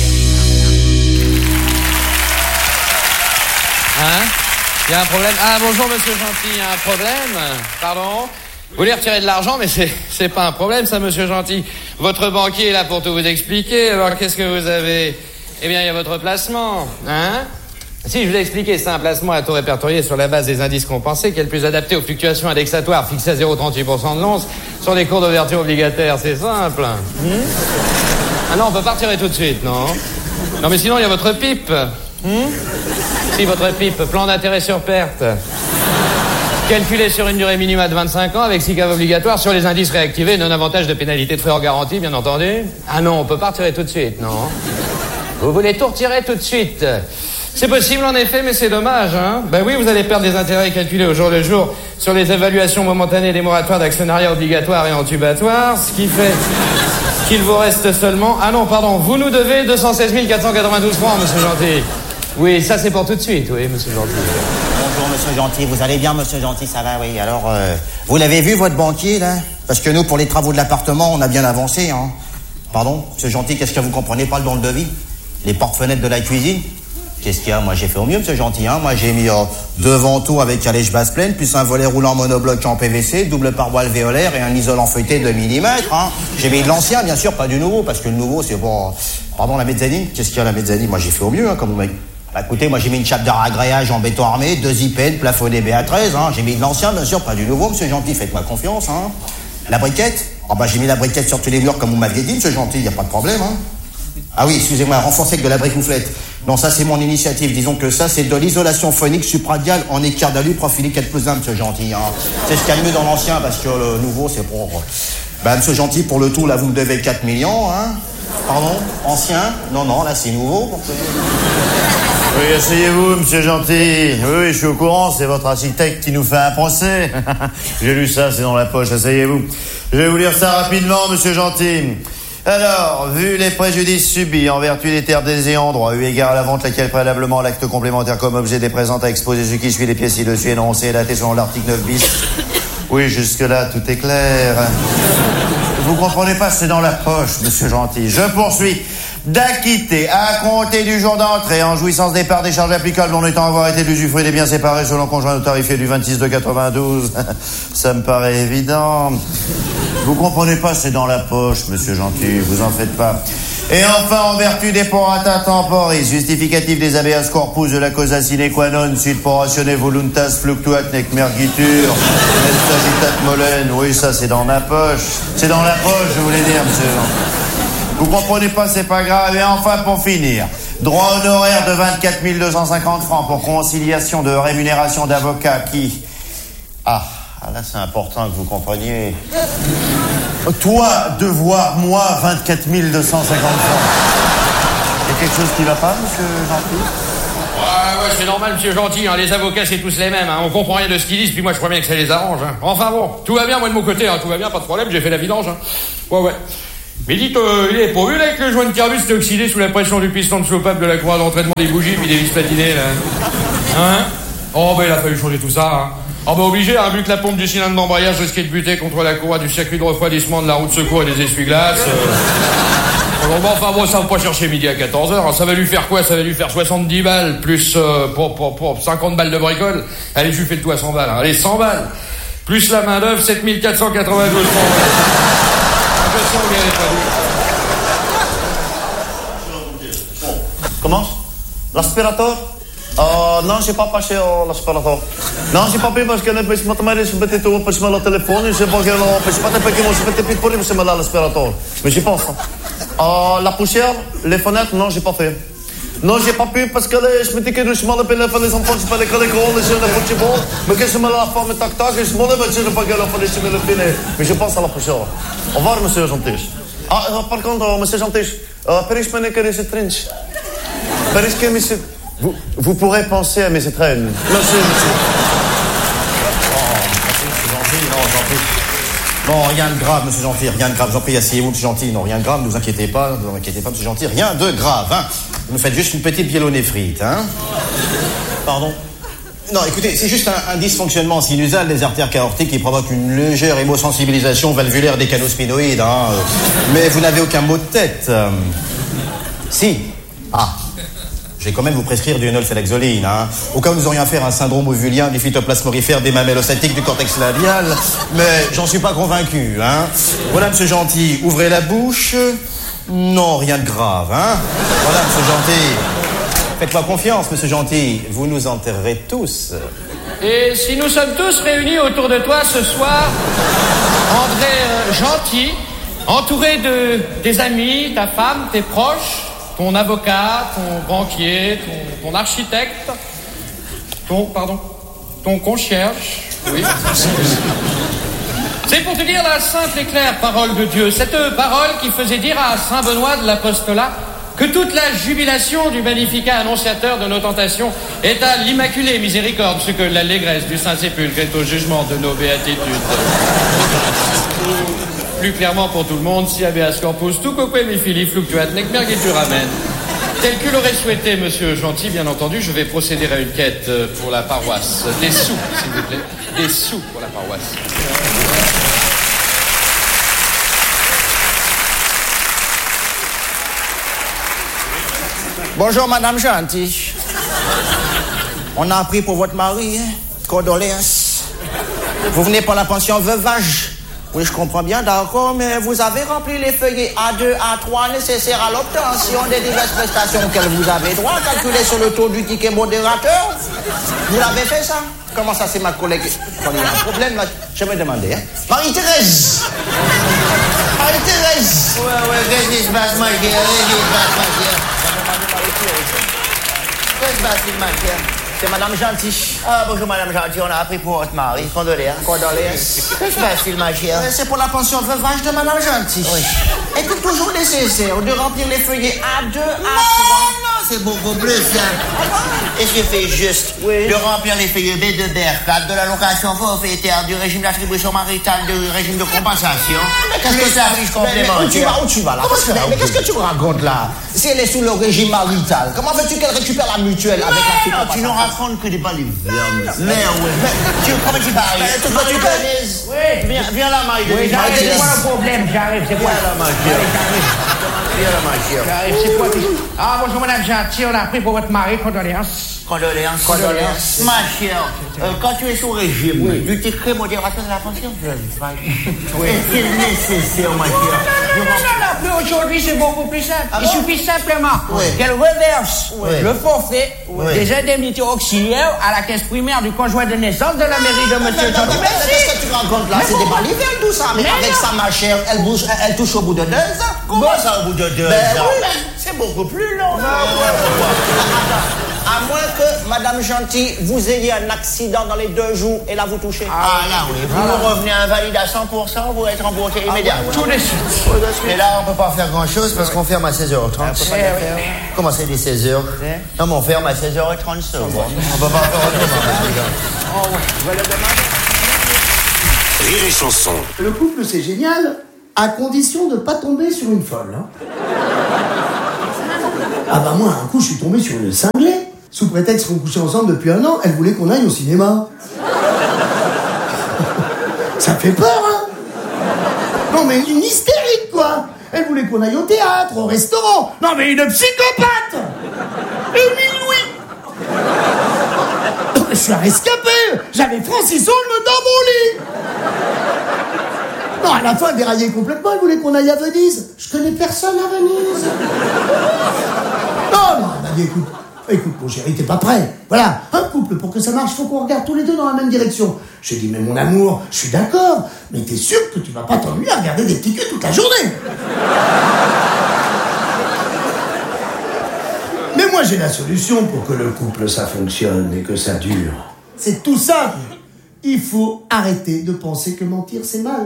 Hein? Il y a un problème? Ah, bonjour, monsieur Gentil, il y a un problème? Pardon? Vous voulez retirer de l'argent, mais c'est pas un problème, ça, monsieur Gentil. Votre banquier est là pour tout vous expliquer, alors qu'est-ce que vous avez? Eh bien, il y a votre placement, hein? Si, je vous ai expliqué, c'est un placement à taux répertorié sur la base des indices compensés qui est le plus adapté aux fluctuations indexatoires fixées à 0,38% de l'once sur les cours d'ouverture obligataires, c'est simple. Ah non, on peut pas retirer tout de suite, non? Non, mais sinon, il y a votre PIP. Si, votre PIP, plan d'intérêt sur perte. Calculé sur une durée minimale de 25 ans avec 6 caves obligatoires sur les indices réactivés, non avantage de pénalité de frais hors garantie, bien entendu. Ah non, on peut pas retirer tout de suite, non? Vous voulez tout retirer tout de suite? C'est possible en effet, mais c'est dommage, hein. Ben oui, vous allez perdre des intérêts calculés au jour le jour sur les évaluations momentanées des moratoires d'actionnariat obligatoire et entubatoire, ce qui fait qu'il vous reste seulement... Ah non, pardon, vous nous devez 216 492 francs, monsieur Gentil. Oui, ça c'est pour tout de suite, oui, monsieur Gentil. Bonjour, monsieur Gentil, vous allez bien, monsieur Gentil, ça va, oui. Alors, vous l'avez vu, votre banquier, là? Parce que nous, pour les travaux de l'appartement, on a bien avancé, hein. Pardon, monsieur Gentil, qu'est-ce que vous comprenez pas dans le devis? Les portes-fenêtres de la cuisine? Qu'est-ce qu'il y a? Moi, j'ai fait au mieux, monsieur Gentil, hein. Moi, j'ai mis 2 vantaux avec calèche basse pleine, plus un volet roulant monobloc en PVC, double pare-bois alvéolaire et un isolant feuilleté de 2 mm, hein. J'ai mis de l'ancien, bien sûr, pas du nouveau, parce que le nouveau, c'est pour... Pardon, la mezzanine? Qu'est-ce qu'il y a, la mezzanine? Moi, j'ai fait au mieux, hein, comme vous m'avez... Bah, écoutez, moi, j'ai mis une chape de ragréage en béton armé, 2 IPN, plafonné BA13, hein. J'ai mis de l'ancien, bien sûr, pas du nouveau, monsieur Gentil, faites-moi confiance, hein. La briquette? Ah, bah, j'ai mis la briquette sur tous les murs, comme vous m'aviez dit, monsieur Gentil, y a pas de problème, hein. Ah oui, excusez-moi, renforcé avec de la bricouflette. Non, ça c'est mon initiative. Disons que ça c'est de l'isolation phonique supradiale en équerre d'alu profilé 4+1, monsieur Gentil, hein. C'est ce qu'il y a de mieux dans l'ancien parce que le nouveau c'est pour... Bah, monsieur Gentil, pour le tout, là vous me devez 4 millions, hein. Pardon? Ancien? Non, là c'est nouveau. Oui, asseyez-vous, monsieur Gentil. Oui, je suis au courant, c'est votre architecte qui nous fait un procès. J'ai lu ça, c'est dans la poche, asseyez-vous. Je vais vous lire ça rapidement, monsieur Gentil. Alors, vu les préjudices subis en vertu des terres des ayants droit, eu égard à la vente, laquelle préalablement l'acte complémentaire comme objet des présentes a exposé ce qui suit les pièces ci-dessus énoncées et daté selon l'article 9 bis. Oui, jusque-là, tout est clair. Vous comprenez pas, c'est dans la poche, monsieur Gentil. Je poursuis. D'acquitter à compter du jour d'entrée en jouissance des parts des charges applicables en étant avoir été l'usufruit des biens séparés selon conjoint de tarifié du 26/92. Ça me paraît évident. Vous comprenez pas, c'est dans la poche, monsieur Gentil, vous en faites pas. Et enfin, en vertu des prorata temporis, justificatif des habeas corpus de la causa sine qua non, sud poratione voluntas fluctuat nec mergitur, nec sagitat molen. Oui, ça, c'est dans ma poche. C'est dans la poche, je voulais dire, monsieur Gentil. Vous comprenez pas, c'est pas grave. Et enfin, pour finir, droit honoraire de 24 250 francs pour conciliation de rémunération d'avocat qui... Ah, là, c'est important que vous compreniez. Toi, devoir, moi, 24 250 francs. Il y a quelque chose qui va pas, monsieur Gentil? Ouais, c'est normal, monsieur Gentil, hein. Les avocats, c'est tous les mêmes, hein. On comprend rien de ce qu'ils disent, puis moi, je crois bien que ça les arrange, hein. Enfin bon, tout va bien, moi, de mon côté, hein. Tout va bien, pas de problème, j'ai fait la vidange, hein. Ouais. Mais dites, il est pourvu, là, que le joint de carbus s'est oxydé sous la pression du piston de soupape de la croix d'entraînement des bougies, puis des vis platinées, là. Hein? Oh, ben, il a fallu changer tout ça, hein. Oh, ben, obligé, hein, vu que la pompe du cylindre d'embrayage risquait de buter contre la courroie du circuit de refroidissement de la roue de secours et des essuie-glaces. Enfin bon, ça va pas chercher midi à 14h. Hein. Ça va lui faire quoi? Ça va lui faire 70 balles, plus pour 50 balles de bricole. Allez, je lui fais le tout à 100 balles. Hein. Allez, 100 balles. Plus la main d'œuvre, 7492 francs. Comment? L'aspirateur? Non, j'ai pas passé l'aspirateur. Non, j'ai pas pris parce que je me suis tout pour le téléphone. Je sais pas que je pas que je suis pour l'aspirateur. Mais j'y pense. La poussière, les fenêtres, non, j'ai pas fait. Non, j'ai pas pu parce que je me dis que je m'en appelle les enfants, je fais l'école, les jeunes, les football. Mais que je me la forme tac-tac, je m'en appelle, je ne sais pas que je me le filet. Mais je pense à la poussière. Au revoir, monsieur Gentil. Par contre, monsieur Gentil, Paris, monsieur Trench. Paris, monsieur. Vous pourrez penser à mes étrennes. Merci, monsieur. Bon, rien de grave, monsieur Gentil, rien de grave. J'en prie, asseyez-vous, monsieur Gentil. Non, rien de grave, ne vous inquiétez pas, monsieur Gentil. Rien de grave, hein. Vous nous faites juste une petite pyélonéphrite, hein. Pardon? Non, écoutez, c'est juste un dysfonctionnement sinusal des artères aortiques qui provoque une légère hémosensibilisation valvulaire des canaux spinoïdes, hein. Mais vous n'avez aucun mot de tête. Si. Je vais quand même vous prescrire du enolphalaxoline, hein. Au cas où nous aurions affaire à un syndrome ovulien du phytoplasmorifère des mamelles ostatiques du cortex labial, mais j'en suis pas convaincu, hein. Voilà, monsieur Gentil, ouvrez la bouche. Non, rien de grave, hein. Voilà, monsieur Gentil. Faites-moi confiance, monsieur Gentil. Vous nous enterrerez tous. Et si nous sommes tous réunis autour de toi ce soir, André Gentil, entouré des amis, ta femme, tes proches, ton avocat, ton banquier, ton architecte, ton concierge, oui. C'est pour te dire la simple et claire parole de Dieu, cette parole qui faisait dire à Saint Benoît de l'Apostolat que toute la jubilation du Magnificat annonciateur de nos tentations est à l'Immaculée Miséricorde, ce que l'allégresse du Saint-Sépulcre est au jugement de nos béatitudes. Plus clairement pour tout le monde, si habeas corpus tu coque mi fili fluctuat nec mergitur amen. Tel que l'aurait souhaité monsieur Gentil, bien entendu, je vais procéder à une quête pour la paroisse. Des sous, s'il vous plaît. Des sous pour la paroisse. Bonjour, madame Gentil. On a appris pour votre mari, hein? Condoléances. Vous venez pour la pension veuvage. Oui, je comprends bien, d'accord, mais vous avez rempli les feuillets A2, A3 nécessaires à l'obtention des diverses prestations auxquelles vous avez droit, calculées sur le taux du ticket modérateur. Vous l'avez fait, ça? Comment ça, c'est ma collègue? Quand il y a un problème, là, je vais demander, hein. Marie-Thérèse! Marie-Thérèse! Ouais, qu'est-ce qui se passe, ma chère? Qu'est-ce qui se passe, ma chère? C'est madame Gentil. Bonjour, madame Gentil, on a appris pour votre mari. Condoléances. Condoléances. Qu'est-ce qui se passe, ma chère? C'est pour la pension veuvage de madame Gentil. Oui. Est-il toujours nécessaire de remplir les feuillets A2, A3? Non, c'est beaucoup plus simple. Il suffit juste de remplir les feuillets B2, BR4 de l'allocation forfaitaire, du régime d'attribution maritale, du régime de compensation. Mais qu'est-ce que ça affiche complémentaire? Où tu vas là? Mais qu'est-ce que tu racontes là? Si elle est sous le régime marital, comment veux-tu qu'elle récupère la mutuelle avec la non, tu nous racontes que des balivernes. Mais oui. Comment tu parles? Oui. Viens là, Marie. Oui, j'arrive, c'est quoi le problème? J'arrive, c'est quoi? Viens là, ma chère. Viens là, ma chère. J'arrive, c'est quoi? Bonjour, madame Gentil, on a appris pour votre mari, condoléances. Condoléances. Ma chère, quand tu es sous régime, du ticket modérateur de la pension, est-il nécessaire, ma chère? Non, aujourd'hui, c'est beaucoup plus simple. Il suffit simplement qu'elle reverse le forfait des indemnités auxiliaires à la caisse primaire du conjoint de naissance de la mairie de monsieur Gentil. Mais qu'est-ce que tu racontes là? C'est des balivernes, tout ça. Mais avec ça, ma chère, elle touche au bout de 2 ans. Comment ça, au bout de 2 ans? C'est beaucoup plus long. À moins que Madame Gentil, vous ayez un accident dans les 2 jours et là vous touchez. Ah là oui, vous revenez invalide à 100%, vous êtes remboursé immédiatement. Tout de suite. Mais là, on peut pas faire grand-chose parce qu'on ferme à 16h30. Comment c'est des 16h? Non, mais on ferme à 16h30. On peut pas faire autrement, les gars. Rire et Chanson. Le couple, c'est génial, à condition de pas tomber sur une folle. Hein. Ah bah moi, un coup, je suis tombé sur une cinglée. Sous prétexte qu'on couchait ensemble depuis 1 an, elle voulait qu'on aille au cinéma. Ça fait peur, hein. Non mais une hystérique, quoi. Elle voulait qu'on aille au théâtre, au restaurant. Non mais une psychopathe. Émile Louis. Je suis un rescapé. J'avais Francis Holm dans mon lit. Non, à la fin, elle déraillait complètement. Elle voulait qu'on aille à Venise. Je connais personne à Venise. Non, elle m'a dit, écoute, mon chéri, t'es pas prêt. Voilà, un couple, pour que ça marche, faut qu'on regarde tous les deux dans la même direction. J'ai dit, mais mon amour, je suis d'accord, mais t'es sûr que tu vas pas t'ennuyer à regarder des petits culs toute la journée. Mais moi, j'ai la solution pour que le couple, ça fonctionne et que ça dure. C'est tout simple. Il faut arrêter de penser que mentir, c'est mal.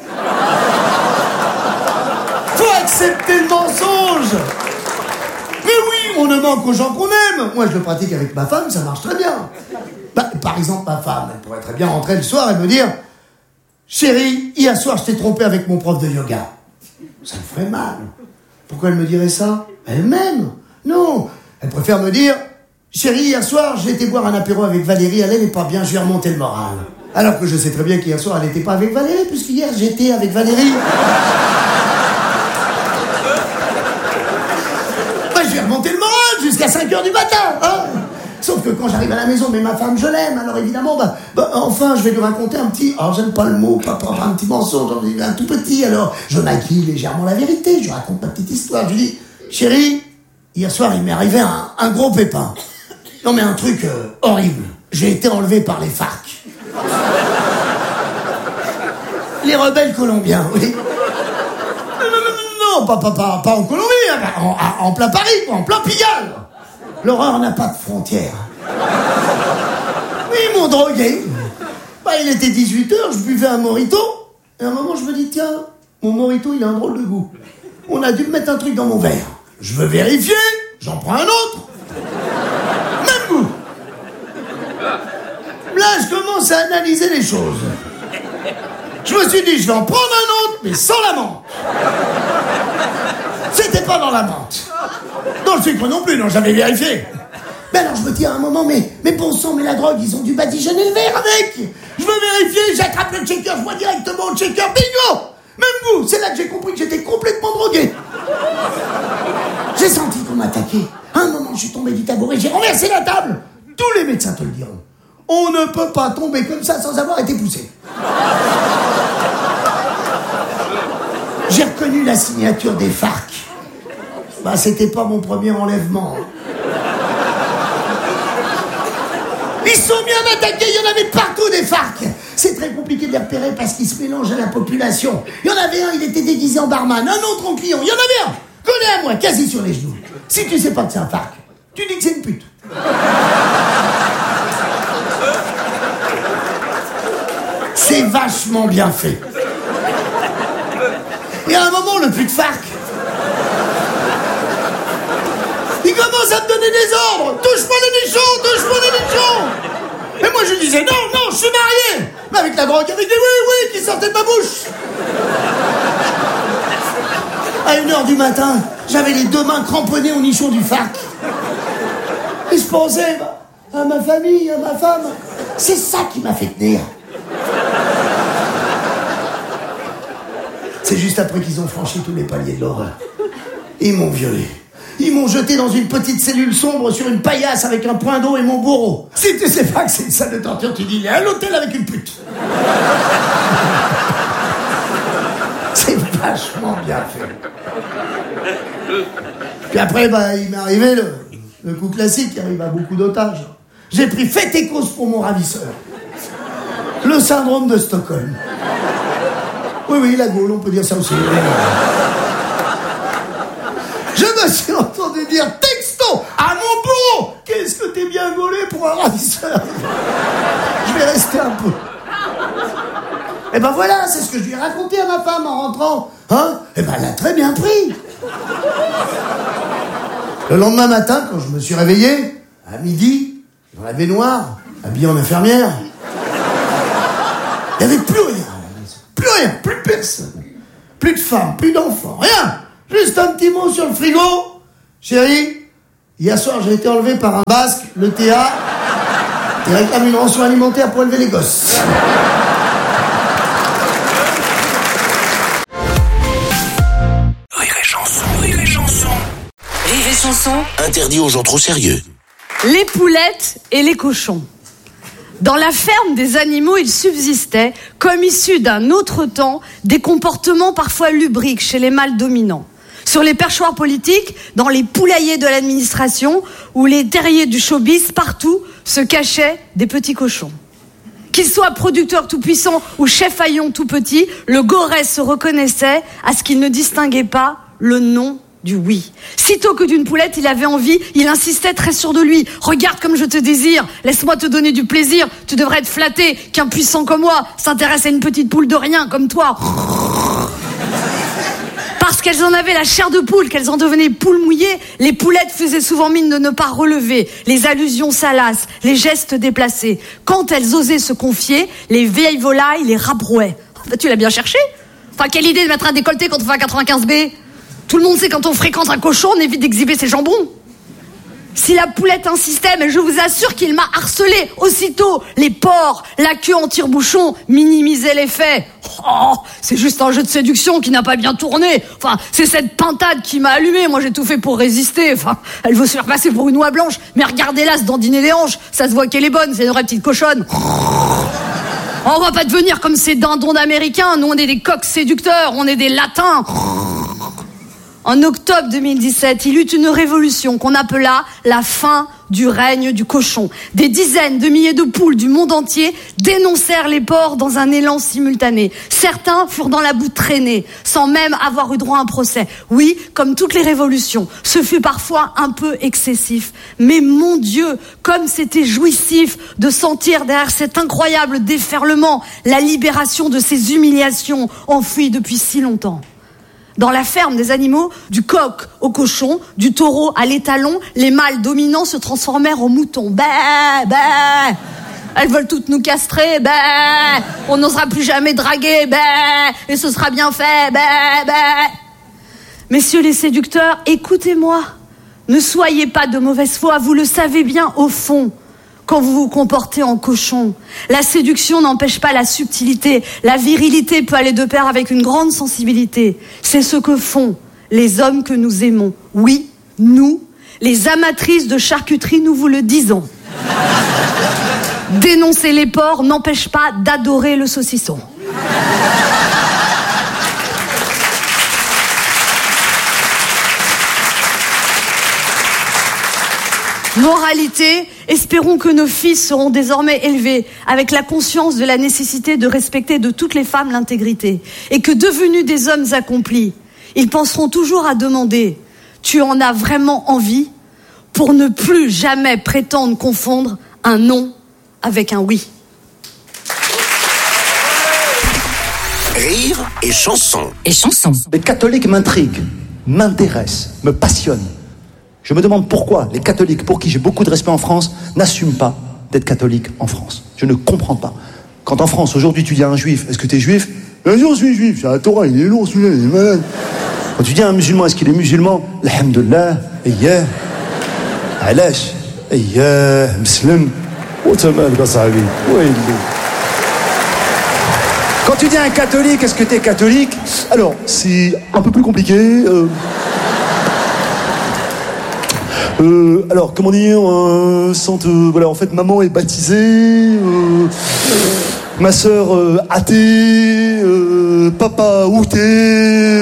Faut accepter le mensonge. Mais oui, on ne ment qu'aux gens qu'on aime. Moi, je le pratique avec ma femme, ça marche très bien. Bah, par exemple, ma femme, elle pourrait très bien rentrer le soir et me dire « Chérie, hier soir, je t'ai trompé avec mon prof de yoga. » Ça me ferait mal. Pourquoi elle me dirait ça? Elle m'aime. Non, elle préfère me dire « Chérie, hier soir, j'ai été boire un apéro avec Valérie, elle n'est pas bien, je lui ai remonté le moral. » Alors que je sais très bien qu'hier soir, elle n'était pas avec Valérie, puisqu'hier, j'étais avec Valérie. Je lui ai remonté le moral jusqu'à 5h du matin, hein. Sauf que quand j'arrive à la maison, mais ma femme, je l'aime, alors évidemment, enfin, je vais lui raconter un petit, alors j'aime pas le mot, papa, un petit mensonge, un tout petit, alors je maquille légèrement la vérité, je raconte ma petite histoire, je lui dis, chérie, hier soir, il m'est arrivé un gros pépin. Non mais un truc horrible, j'ai été enlevé par les FARC. Les rebelles colombiens, oui. Non, pas en Colombie, en plein Paris, quoi, en plein Pigalle. L'horreur n'a pas de frontières. Oui, ils m'ont drogué. Il était 18h, je buvais un mojito. Et à un moment, je me dis, tiens, mon mojito, il a un drôle de goût. On a dû me mettre un truc dans mon verre. Je veux vérifier, j'en prends un autre. Même goût. Là, je commence à analyser les choses. Je me suis dit, je vais en prendre un autre, mais sans la menthe. C'était pas dans la menthe. Dans le sucre non plus, non, j'avais vérifié. Mais alors je me dis à un moment, mais bon sang, mais la drogue, ils ont dû badigeonner le verre avec. Je veux vérifier, j'attrape le checker, je vois directement le checker, bingo. Même goût, c'est là que j'ai compris que j'étais complètement drogué. J'ai senti qu'on m'attaquait. À un moment, je suis tombé du tabouret, j'ai renversé la table. Tous les médecins te le diront. On ne peut pas tomber comme ça sans avoir été poussé. J'ai reconnu la signature des FARC. C'était pas mon premier enlèvement. Ils sont mis à m'attaquer, il y en avait partout des FARC. C'est très compliqué de les repérer parce qu'ils se mélangent à la population. Il y en avait un, il était déguisé en barman, un autre en client. Il y en avait un, collé à moi, quasi sur les genoux. Si tu sais pas que c'est un FARC, tu dis que c'est une pute. C'est vachement bien fait. Et à un moment, le pute FARC, il commence à me donner des ordres. Touche-moi les nichons, touche-moi les nichons. Et moi, je disais, non, je suis marié. Mais avec la drogue, avec des oui qui sortaient de ma bouche. À 1h du matin, j'avais les 2 mains cramponnées au nichon du FARC. Et je pensais à ma famille, à ma femme. C'est ça qui m'a fait tenir. C'est juste après qu'ils ont franchi tous les paliers de l'horreur. Ils m'ont violé. Ils m'ont jeté dans une petite cellule sombre sur une paillasse avec un point d'eau et mon bourreau. Si tu sais pas que c'est une salle de torture, tu dis il est à l'hôtel avec une pute. C'est vachement bien fait. Puis après, il m'est arrivé le coup classique qui arrive à beaucoup d'otages. J'ai pris fait et cause pour mon ravisseur. Le syndrome de Stockholm. Oui, la Gaule, on peut dire ça aussi. Je me suis entendu dire texto à mon bourreau. Qu'est-ce que t'es bien gaulé pour pour un ravisseur. Je vais rester un peu. Et ben voilà, c'est ce que je lui ai raconté à ma femme en rentrant. Hein? Et ben elle a très bien pris. Le lendemain matin, quand je me suis réveillé, à midi, dans la baignoire, habillé en infirmière, il n'y avait plus rien. Plus rien, plus personne. Plus de femmes, plus d'enfants, rien. Juste un petit mot sur le frigo. Chérie, hier soir j'ai été enlevé par un basque, le TA. Il réclame une rançon alimentaire pour élever les gosses. Rire et chanson, rire et chanson. Rire et chanson. Interdit aux gens trop sérieux. Les poulettes et les cochons. Dans la ferme des animaux, il subsistait, comme issus d'un autre temps, des comportements parfois lubriques chez les mâles dominants. Sur les perchoirs politiques, dans les poulaillers de l'administration ou les terriers du showbiz, partout se cachaient des petits cochons. Qu'ils soient producteurs tout-puissants ou chefs haillons tout-petits, le Gorès se reconnaissait à ce qu'il ne distinguait pas le non du oui. Sitôt que d'une poulette il avait envie, il insistait très sûr de lui. Regarde comme je te désire, laisse-moi te donner du plaisir. Tu devrais être flatté qu'un puissant comme moi s'intéresse à une petite poule de rien comme toi. Parce qu'elles en avaient la chair de poule, qu'elles en devenaient poules mouillées, les poulettes faisaient souvent mine de ne pas relever, les allusions salaces, les gestes déplacés. Quand elles osaient se confier, les vieilles volailles les rabrouaient. Tu l'as bien cherché? Enfin, quelle idée de mettre un décolleté quand on fait un 95B? Tout le monde sait quand on fréquente un cochon, on évite d'exhiber ses jambons. Si la poulette insistait, mais je vous assure qu'il m'a harcelé aussitôt. Les porcs, la queue en tire-bouchon, minimisaient l'effet. Oh, c'est juste un jeu de séduction qui n'a pas bien tourné. Enfin, c'est cette pintade qui m'a allumé. Moi, j'ai tout fait pour résister. Enfin, elle veut se faire passer pour une oie blanche. Mais regardez-la, se dandiner les hanches. Ça se voit qu'elle est bonne, c'est une vraie petite cochonne. On va pas devenir comme ces dindons d'Américains. Nous, on est des coqs séducteurs. On est des latins. En octobre 2017, il eut une révolution qu'on appela la fin du règne du cochon. Des dizaines de milliers de poules du monde entier dénoncèrent les porcs dans un élan simultané. Certains furent dans la boue traînés, sans même avoir eu droit à un procès. Oui, comme toutes les révolutions, ce fut parfois un peu excessif. Mais mon Dieu, comme c'était jouissif de sentir derrière cet incroyable déferlement la libération de ces humiliations enfouies depuis si longtemps. Dans la ferme des animaux, du coq au cochon, du taureau à l'étalon, les mâles dominants se transformèrent en moutons. Bah, bah. Elles veulent toutes nous castrer. Bah. On n'osera plus jamais draguer. Bah. Et ce sera bien fait. Bah, bah. Messieurs les séducteurs, écoutez-moi. Ne soyez pas de mauvaise foi. Vous le savez bien au fond. Quand vous vous comportez en cochon, la séduction n'empêche pas la subtilité. La virilité peut aller de pair avec une grande sensibilité. C'est ce que font les hommes que nous aimons. Oui, nous, les amatrices de charcuterie, nous vous le disons. Dénoncer les porcs n'empêche pas d'adorer le saucisson. Moralité, espérons que nos fils seront désormais élevés avec la conscience de la nécessité de respecter de toutes les femmes l'intégrité et que devenus des hommes accomplis, ils penseront toujours à demander « Tu en as vraiment envie ?» pour ne plus jamais prétendre confondre un non avec un oui. Rire et chanson. Et chanson. Les catholiques m'intriguent, m'intéressent, me passionnent. Je me demande pourquoi les catholiques, pour qui j'ai beaucoup de respect en France, n'assument pas d'être catholiques en France. Je ne comprends pas. Quand en France, aujourd'hui, tu dis à un juif, est-ce que tu es juif? Bien sûr, je suis juif, c'est la Torah, il est lourd, celui-là, il est malade. Quand tu dis à un musulman, est-ce qu'il est musulman? Alhamdulillah, ayyah, alash, ayyah, muslim, otamal, basabi, Quand tu dis à un catholique, est-ce que tu es catholique? Alors, c'est un peu plus compliqué. Alors, comment dire, voilà, en fait, maman est baptisée, ma sœur athée, papa outé.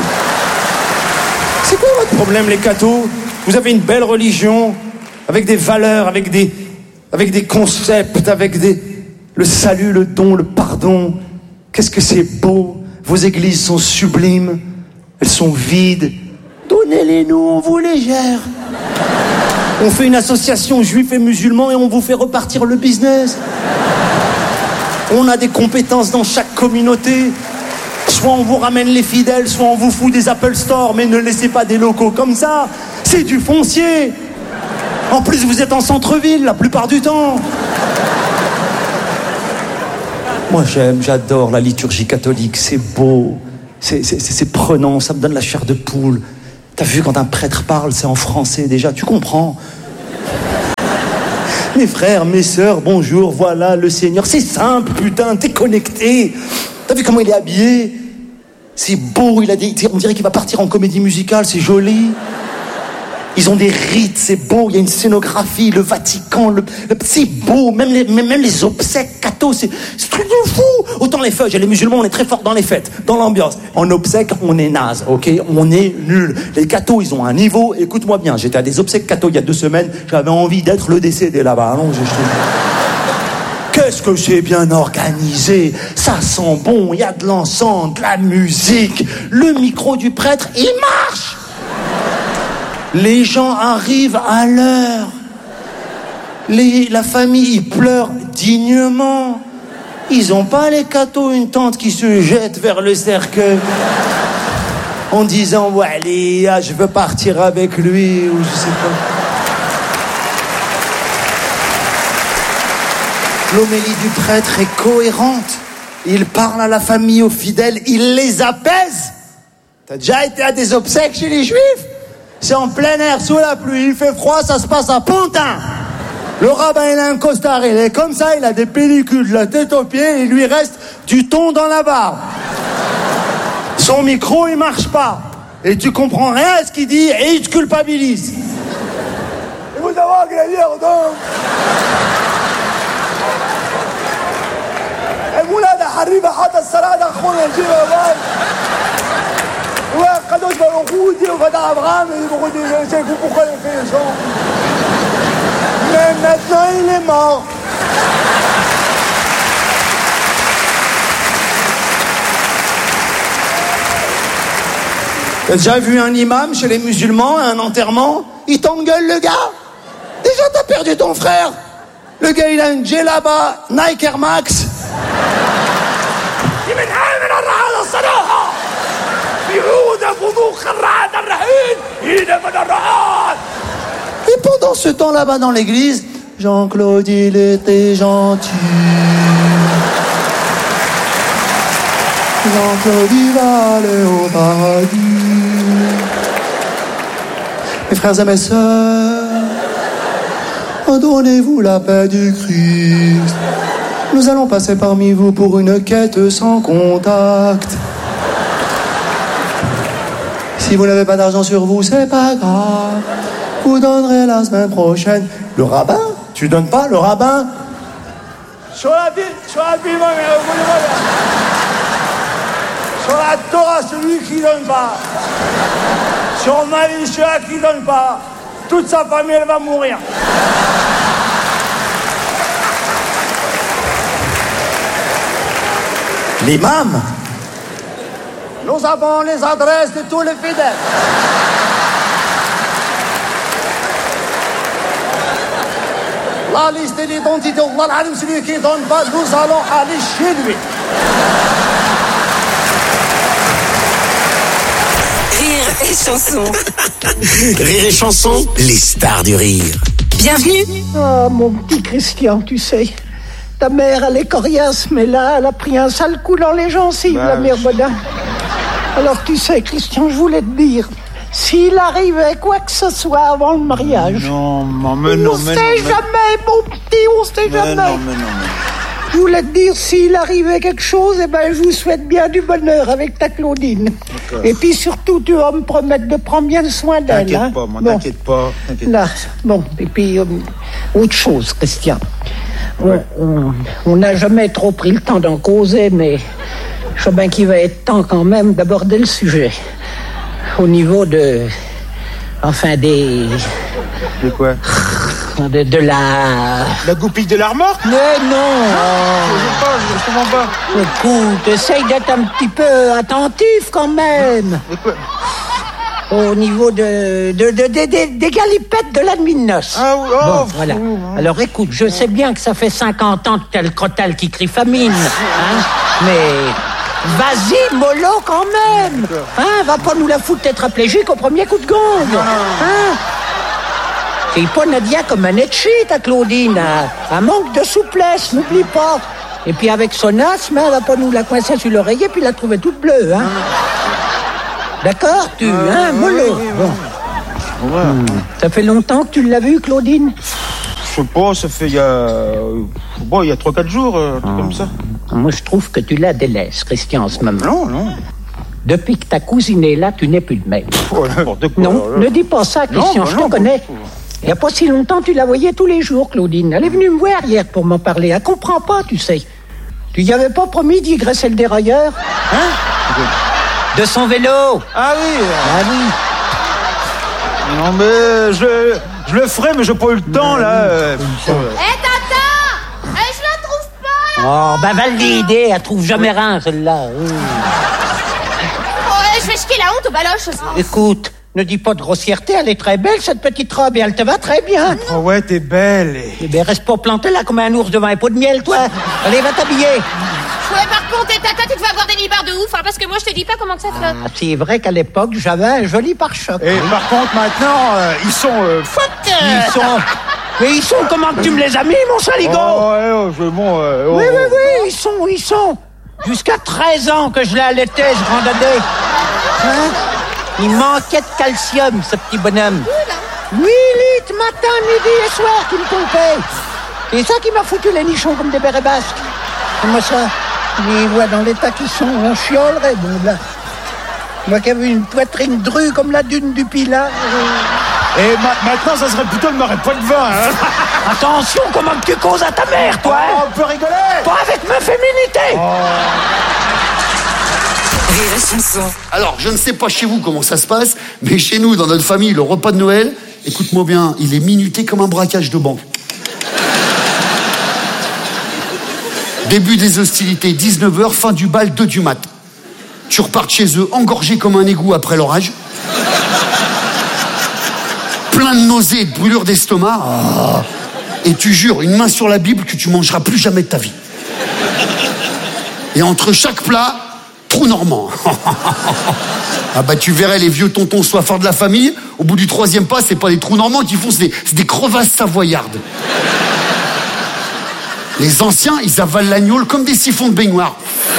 C'est quoi votre problème, les cathos? Vous avez une belle religion, avec des valeurs, avec des concepts, le salut, le don, le pardon. Qu'est-ce que c'est beau. Vos églises sont sublimes, elles sont vides. Donnez-les-nous, on vous les gère. On fait une association juifs et musulmans et on vous fait repartir le business. On a des compétences dans chaque communauté. Soit on vous ramène les fidèles, soit on vous fout des Apple Store, mais ne laissez pas des locaux comme ça. C'est du foncier. En plus, vous êtes en centre-ville la plupart du temps. Moi, j'adore la liturgie catholique. C'est beau, c'est prenant, ça me donne la chair de poule. T'as vu, quand un prêtre parle, c'est en français déjà, tu comprends. Mes frères, mes sœurs, bonjour, voilà le Seigneur. C'est simple, putain, t'es connecté. T'as vu comment il est habillé? C'est beau, on dirait qu'il va partir en comédie musicale, c'est joli. Ils ont des rites, c'est beau, il y a une scénographie, le Vatican, c'est beau, même les obsèques cathos, c'est truc de fou. Autant les feuilles, les musulmans, on est très forts dans les fêtes, dans l'ambiance. En obsèques, on est naze, ok? On est nul. Les cathos, ils ont un niveau, écoute-moi bien, j'étais à des obsèques cathos il y a 2 semaines, j'avais envie d'être le décédé là-bas. Non, qu'est-ce que c'est bien organisé, ça sent bon, il y a de l'encens, de la musique, le micro du prêtre, il marche. Les gens arrivent à l'heure. La famille pleure dignement. Ils ont pas les cathos une tante qui se jette vers le cercueil en disant ouais allez, je veux partir avec lui ou je sais pas. L'homélie du prêtre est cohérente. Il parle à la famille, aux fidèles, il les apaise. T'as déjà été à des obsèques chez les juifs? C'est en plein air, sous la pluie, il fait froid, ça se passe à Pantin. Le rabbin, il a un costard, il est comme ça, il a des pellicules de la tête aux pieds, il lui reste du thon dans la barbe. Son micro, il marche pas. Et tu comprends rien à ce qu'il dit et il te culpabilise. Et vous avez dire donc. المولى حريبة حتى السرادة خون الجيبة بال وقدوش بالوقودي وفتح أبغام يبغودي شيكو بخير في شو mais maintenant il est mort. T'as déjà vu un imam chez les musulmans à un enterrement? Il t'engueule le gars. Déjà t'as perdu ton frère. Le gars il a une djellaba Nike Air Max. Et pendant ce temps là-bas dans l'église, Jean-Claude il était gentil. Jean-Claude il va aller au paradis. Mes frères et mes sœurs, donnez-vous la paix du Christ. Nous allons passer parmi vous pour une quête sans contact. Si vous n'avez pas d'argent sur vous, c'est pas grave. Vous donnerez la semaine prochaine. Le rabbin? Tu donnes pas le rabbin? Sur la Torah, celui qui donne pas. Sur ma vie, celui qui donne pas. Toute sa famille, elle va mourir. L'imam, nous avons les adresses de tous les fidèles. La liste et l'identité, celui qui ne donne pas, nous allons aller chez lui. Rire et chanson. Rire et chanson, les stars du rire. Bienvenue. Ah, mon petit Christian, tu sais, ta mère, elle est coriace, mais là, elle a pris un sale coup dans les gencives, la mère Bodin. Alors, tu sais, Christian, je voulais te dire, s'il arrivait quoi que ce soit avant le mariage... Non, mais non, on sait jamais, mon petit, on sait jamais. Je voulais te dire, s'il arrivait quelque chose, eh ben, je vous souhaite bien du bonheur avec ta Claudine. Et puis surtout, tu vas me promettre de prendre bien soin d'elle. T'inquiète pas, moi, t'inquiète pas. Là, bon, et puis, autre chose, Christian. Ouais. On n'a jamais trop pris le temps d'en causer, mais je sais bien qu'il va être temps quand même d'aborder le sujet. Au niveau de... Enfin, des... De quoi? De la... La goupille de la remorque? Mais non! Je comprends pas. Écoute, essaye d'être un petit peu attentif quand même. au niveau des galipettes de la nuit de noces. Ah oui, bon, voilà. Alors écoute, je sais bien que ça fait 50 ans que t'as le crotal qui crie famine, hein, mais vas-y, mollo quand même. Hein, va pas nous la foutre tétraplégique au premier coup de gong. Hein. C'est pas Nadia comme un etchi, ta Claudine. Un manque de souplesse, n'oublie pas. Et puis avec son asthme, elle va pas nous la coincer sur l'oreiller puis la trouver toute bleue, hein. D'accord, hein, mollo. Bon. Ça fait longtemps que tu l'as vue, Claudine? Je sais pas, ça fait il y a 3-4 jours, comme ça. Moi, je trouve que tu la délaisses, Christian, en ce moment. Non. Depuis que ta cousine est là, tu n'es plus de même. N'importe quoi. Non, ne dis pas ça, Christian, je te connais. Il n'y a pas si longtemps, tu la voyais tous les jours, Claudine. Elle est venue me voir hier pour m'en parler. Elle comprend pas, tu sais. Tu y avais pas promis d'y graisser le dérailleur? Hein? De son vélo. Ah oui. Ah oui. Non, mais je le ferai, mais j'ai pas eu le temps, là. Tata, je la trouve pas, là. Oh, ben valide, elle trouve jamais rien, celle-là. Je vais chiquer la honte aux baloches aussi. Écoute, ne dis pas de grossièreté, elle est très belle, cette petite robe, et elle te va très bien. Oh ouais, t'es belle. Eh ben, reste pas planté là comme un ours devant un pot de miel, toi. Allez, va t'habiller. Ouais, par contre, Tata, tu devais avoir des libards de ouf, hein, parce que moi, je te dis pas comment que ça flotte. Ah, c'est vrai qu'à l'époque, j'avais un joli pare-choc. Et par contre, maintenant, ils sont... Ils sont... Mais ils sont comment que tu me les as mis, mon saligo? Oui, ils sont. Jusqu'à 13 ans que je l'ai allaité, ce grand dadais. Hein? Il manquait de calcium, ce petit bonhomme. 8 litres matin, midi et soir, tu me pompais. C'est ça qui m'a foutu les nichons comme des bérets basques. Comment ça? Les voix dans l'état qu'ils sont, on chiolerait, bon là. Moi qui avais une poitrine drue comme la dune du Pilat. Et maintenant, ça serait plutôt de m'arrêter pas de vin, hein. Attention, comment tu causes à ta mère, toi? On peut rigoler. Pas avec ma féminité. Alors, je ne sais pas chez vous comment ça se passe, mais chez nous, dans notre famille, le repas de Noël, écoute-moi bien, il est minuté comme un braquage de banque. Début des hostilités, 19h, fin du bal, 2 du mat. Tu repars chez eux, engorgé comme un égout après l'orage. Plein de nausées et de brûlures d'estomac. Ah. Et tu jures, une main sur la Bible, que tu mangeras plus jamais de ta vie. Et entre chaque plat, trou normand. Ah bah tu verrais les vieux tontons soifards de la famille, au bout du 3e pas, c'est pas des trous normands qu'ils font, c'est des crevasses savoyardes. Les anciens, ils avalent l'agnole comme des siphons de baignoire.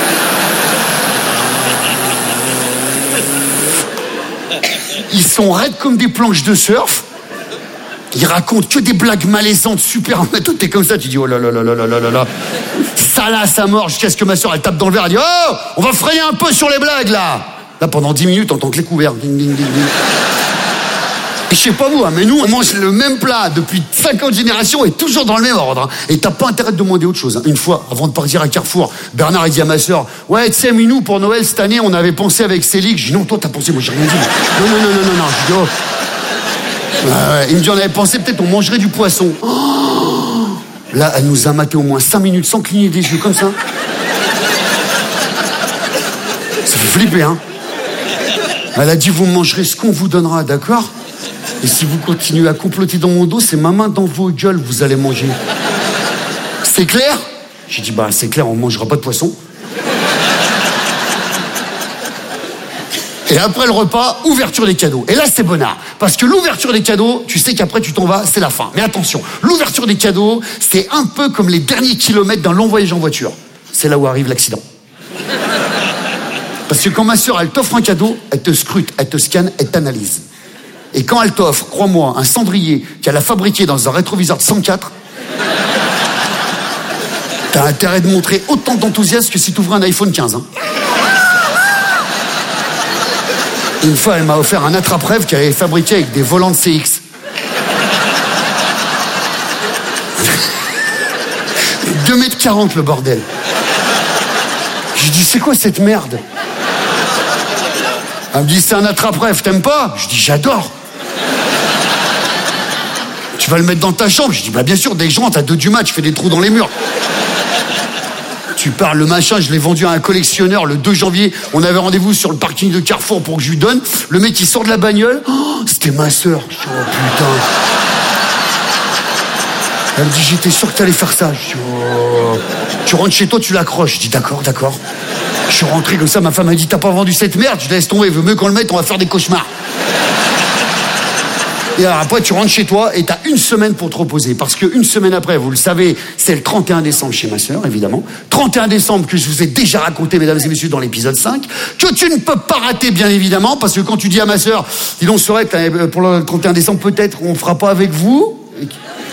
Ils sont raides comme des planches de surf. Ils racontent que des blagues malaisantes, super. Toi, t'es comme ça, tu dis oh là là là là là là là. Salace à mort, jusqu'à ce que ma soeur elle tape dans le verre, elle dit oh, on va freiner un peu sur les blagues là. Là, pendant 10 minutes, on entend que les couverts. Ding, ding, ding, ding. Et je sais pas vous, hein, mais nous, on mange le même plat depuis 50 générations et toujours dans le même ordre. Hein. Et t'as pas intérêt de demander autre chose. Hein. Une fois, avant de partir à Carrefour, Bernard a dit à ma soeur ouais, tu sais, Minou, pour Noël cette année, on avait pensé avec Célic. Je dis non, toi, t'as pensé, moi, j'ai rien dit. Non. Je dis oh. Il me dit on avait pensé peut-être on mangerait du poisson. Oh là, elle nous a maté au moins 5 minutes sans cligner des yeux comme ça. Ça fait flipper, hein. Elle a dit vous mangerez ce qu'on vous donnera, d'accord? Et si vous continuez à comploter dans mon dos, c'est ma main dans vos gueules, vous allez manger. C'est clair? J'ai dit bah c'est clair, on mangera pas de poisson. Et après le repas, ouverture des cadeaux. Et là, c'est bonnard. Parce que l'ouverture des cadeaux, tu sais qu'après tu t'en vas, c'est la fin. Mais attention, l'ouverture des cadeaux, c'est un peu comme les derniers kilomètres d'un long voyage en voiture. C'est là où arrive l'accident. Parce que quand ma soeur, elle t'offre un cadeau, elle te scrute, elle te scanne, elle t'analyse. Et quand elle t'offre, crois-moi, un cendrier qu'elle a fabriqué dans un rétroviseur de 104, t'as intérêt de montrer autant d'enthousiasme que si t'ouvrais un iPhone 15. Hein. Une fois, elle m'a offert un attrape-rêve qu'elle avait fabriqué avec des volants de CX. 2,40 m le bordel. J'ai dit, c'est quoi cette merde? Elle me dit, c'est un attrape-rêve, t'aimes pas? Je dis, j'adore. Tu vas le mettre dans ta chambre? Je dis, bah bien sûr, dès que je rentre à 2 du mat, je fais des trous dans les murs. tu parles, le machin, je l'ai vendu à un collectionneur le 2 janvier. On avait rendez-vous sur le parking de Carrefour pour que je lui donne. Le mec, il sort de la bagnole. Oh, c'était ma sœur. Oh putain. Elle me dit, j'étais sûr que t'allais faire ça. Je dis, oh. Tu rentres chez toi, tu l'accroches. Je dis, d'accord. Je suis rentré comme ça, ma femme m'a dit, t'as pas vendu cette merde? Je laisse tomber, vaut mieux qu'on le mette, on va faire des cauchemars. Et alors après, tu rentres chez toi et t'as une semaine pour te reposer. Parce qu'une semaine après, vous le savez, c'est le 31 décembre chez ma sœur, évidemment. 31 décembre que je vous ai déjà raconté, mesdames et messieurs, dans l'épisode 5. Que tu ne peux pas rater, bien évidemment. Parce que quand tu dis à ma sœur, dis donc, Sorette, pour le 31 décembre, peut-être, on fera pas avec vous.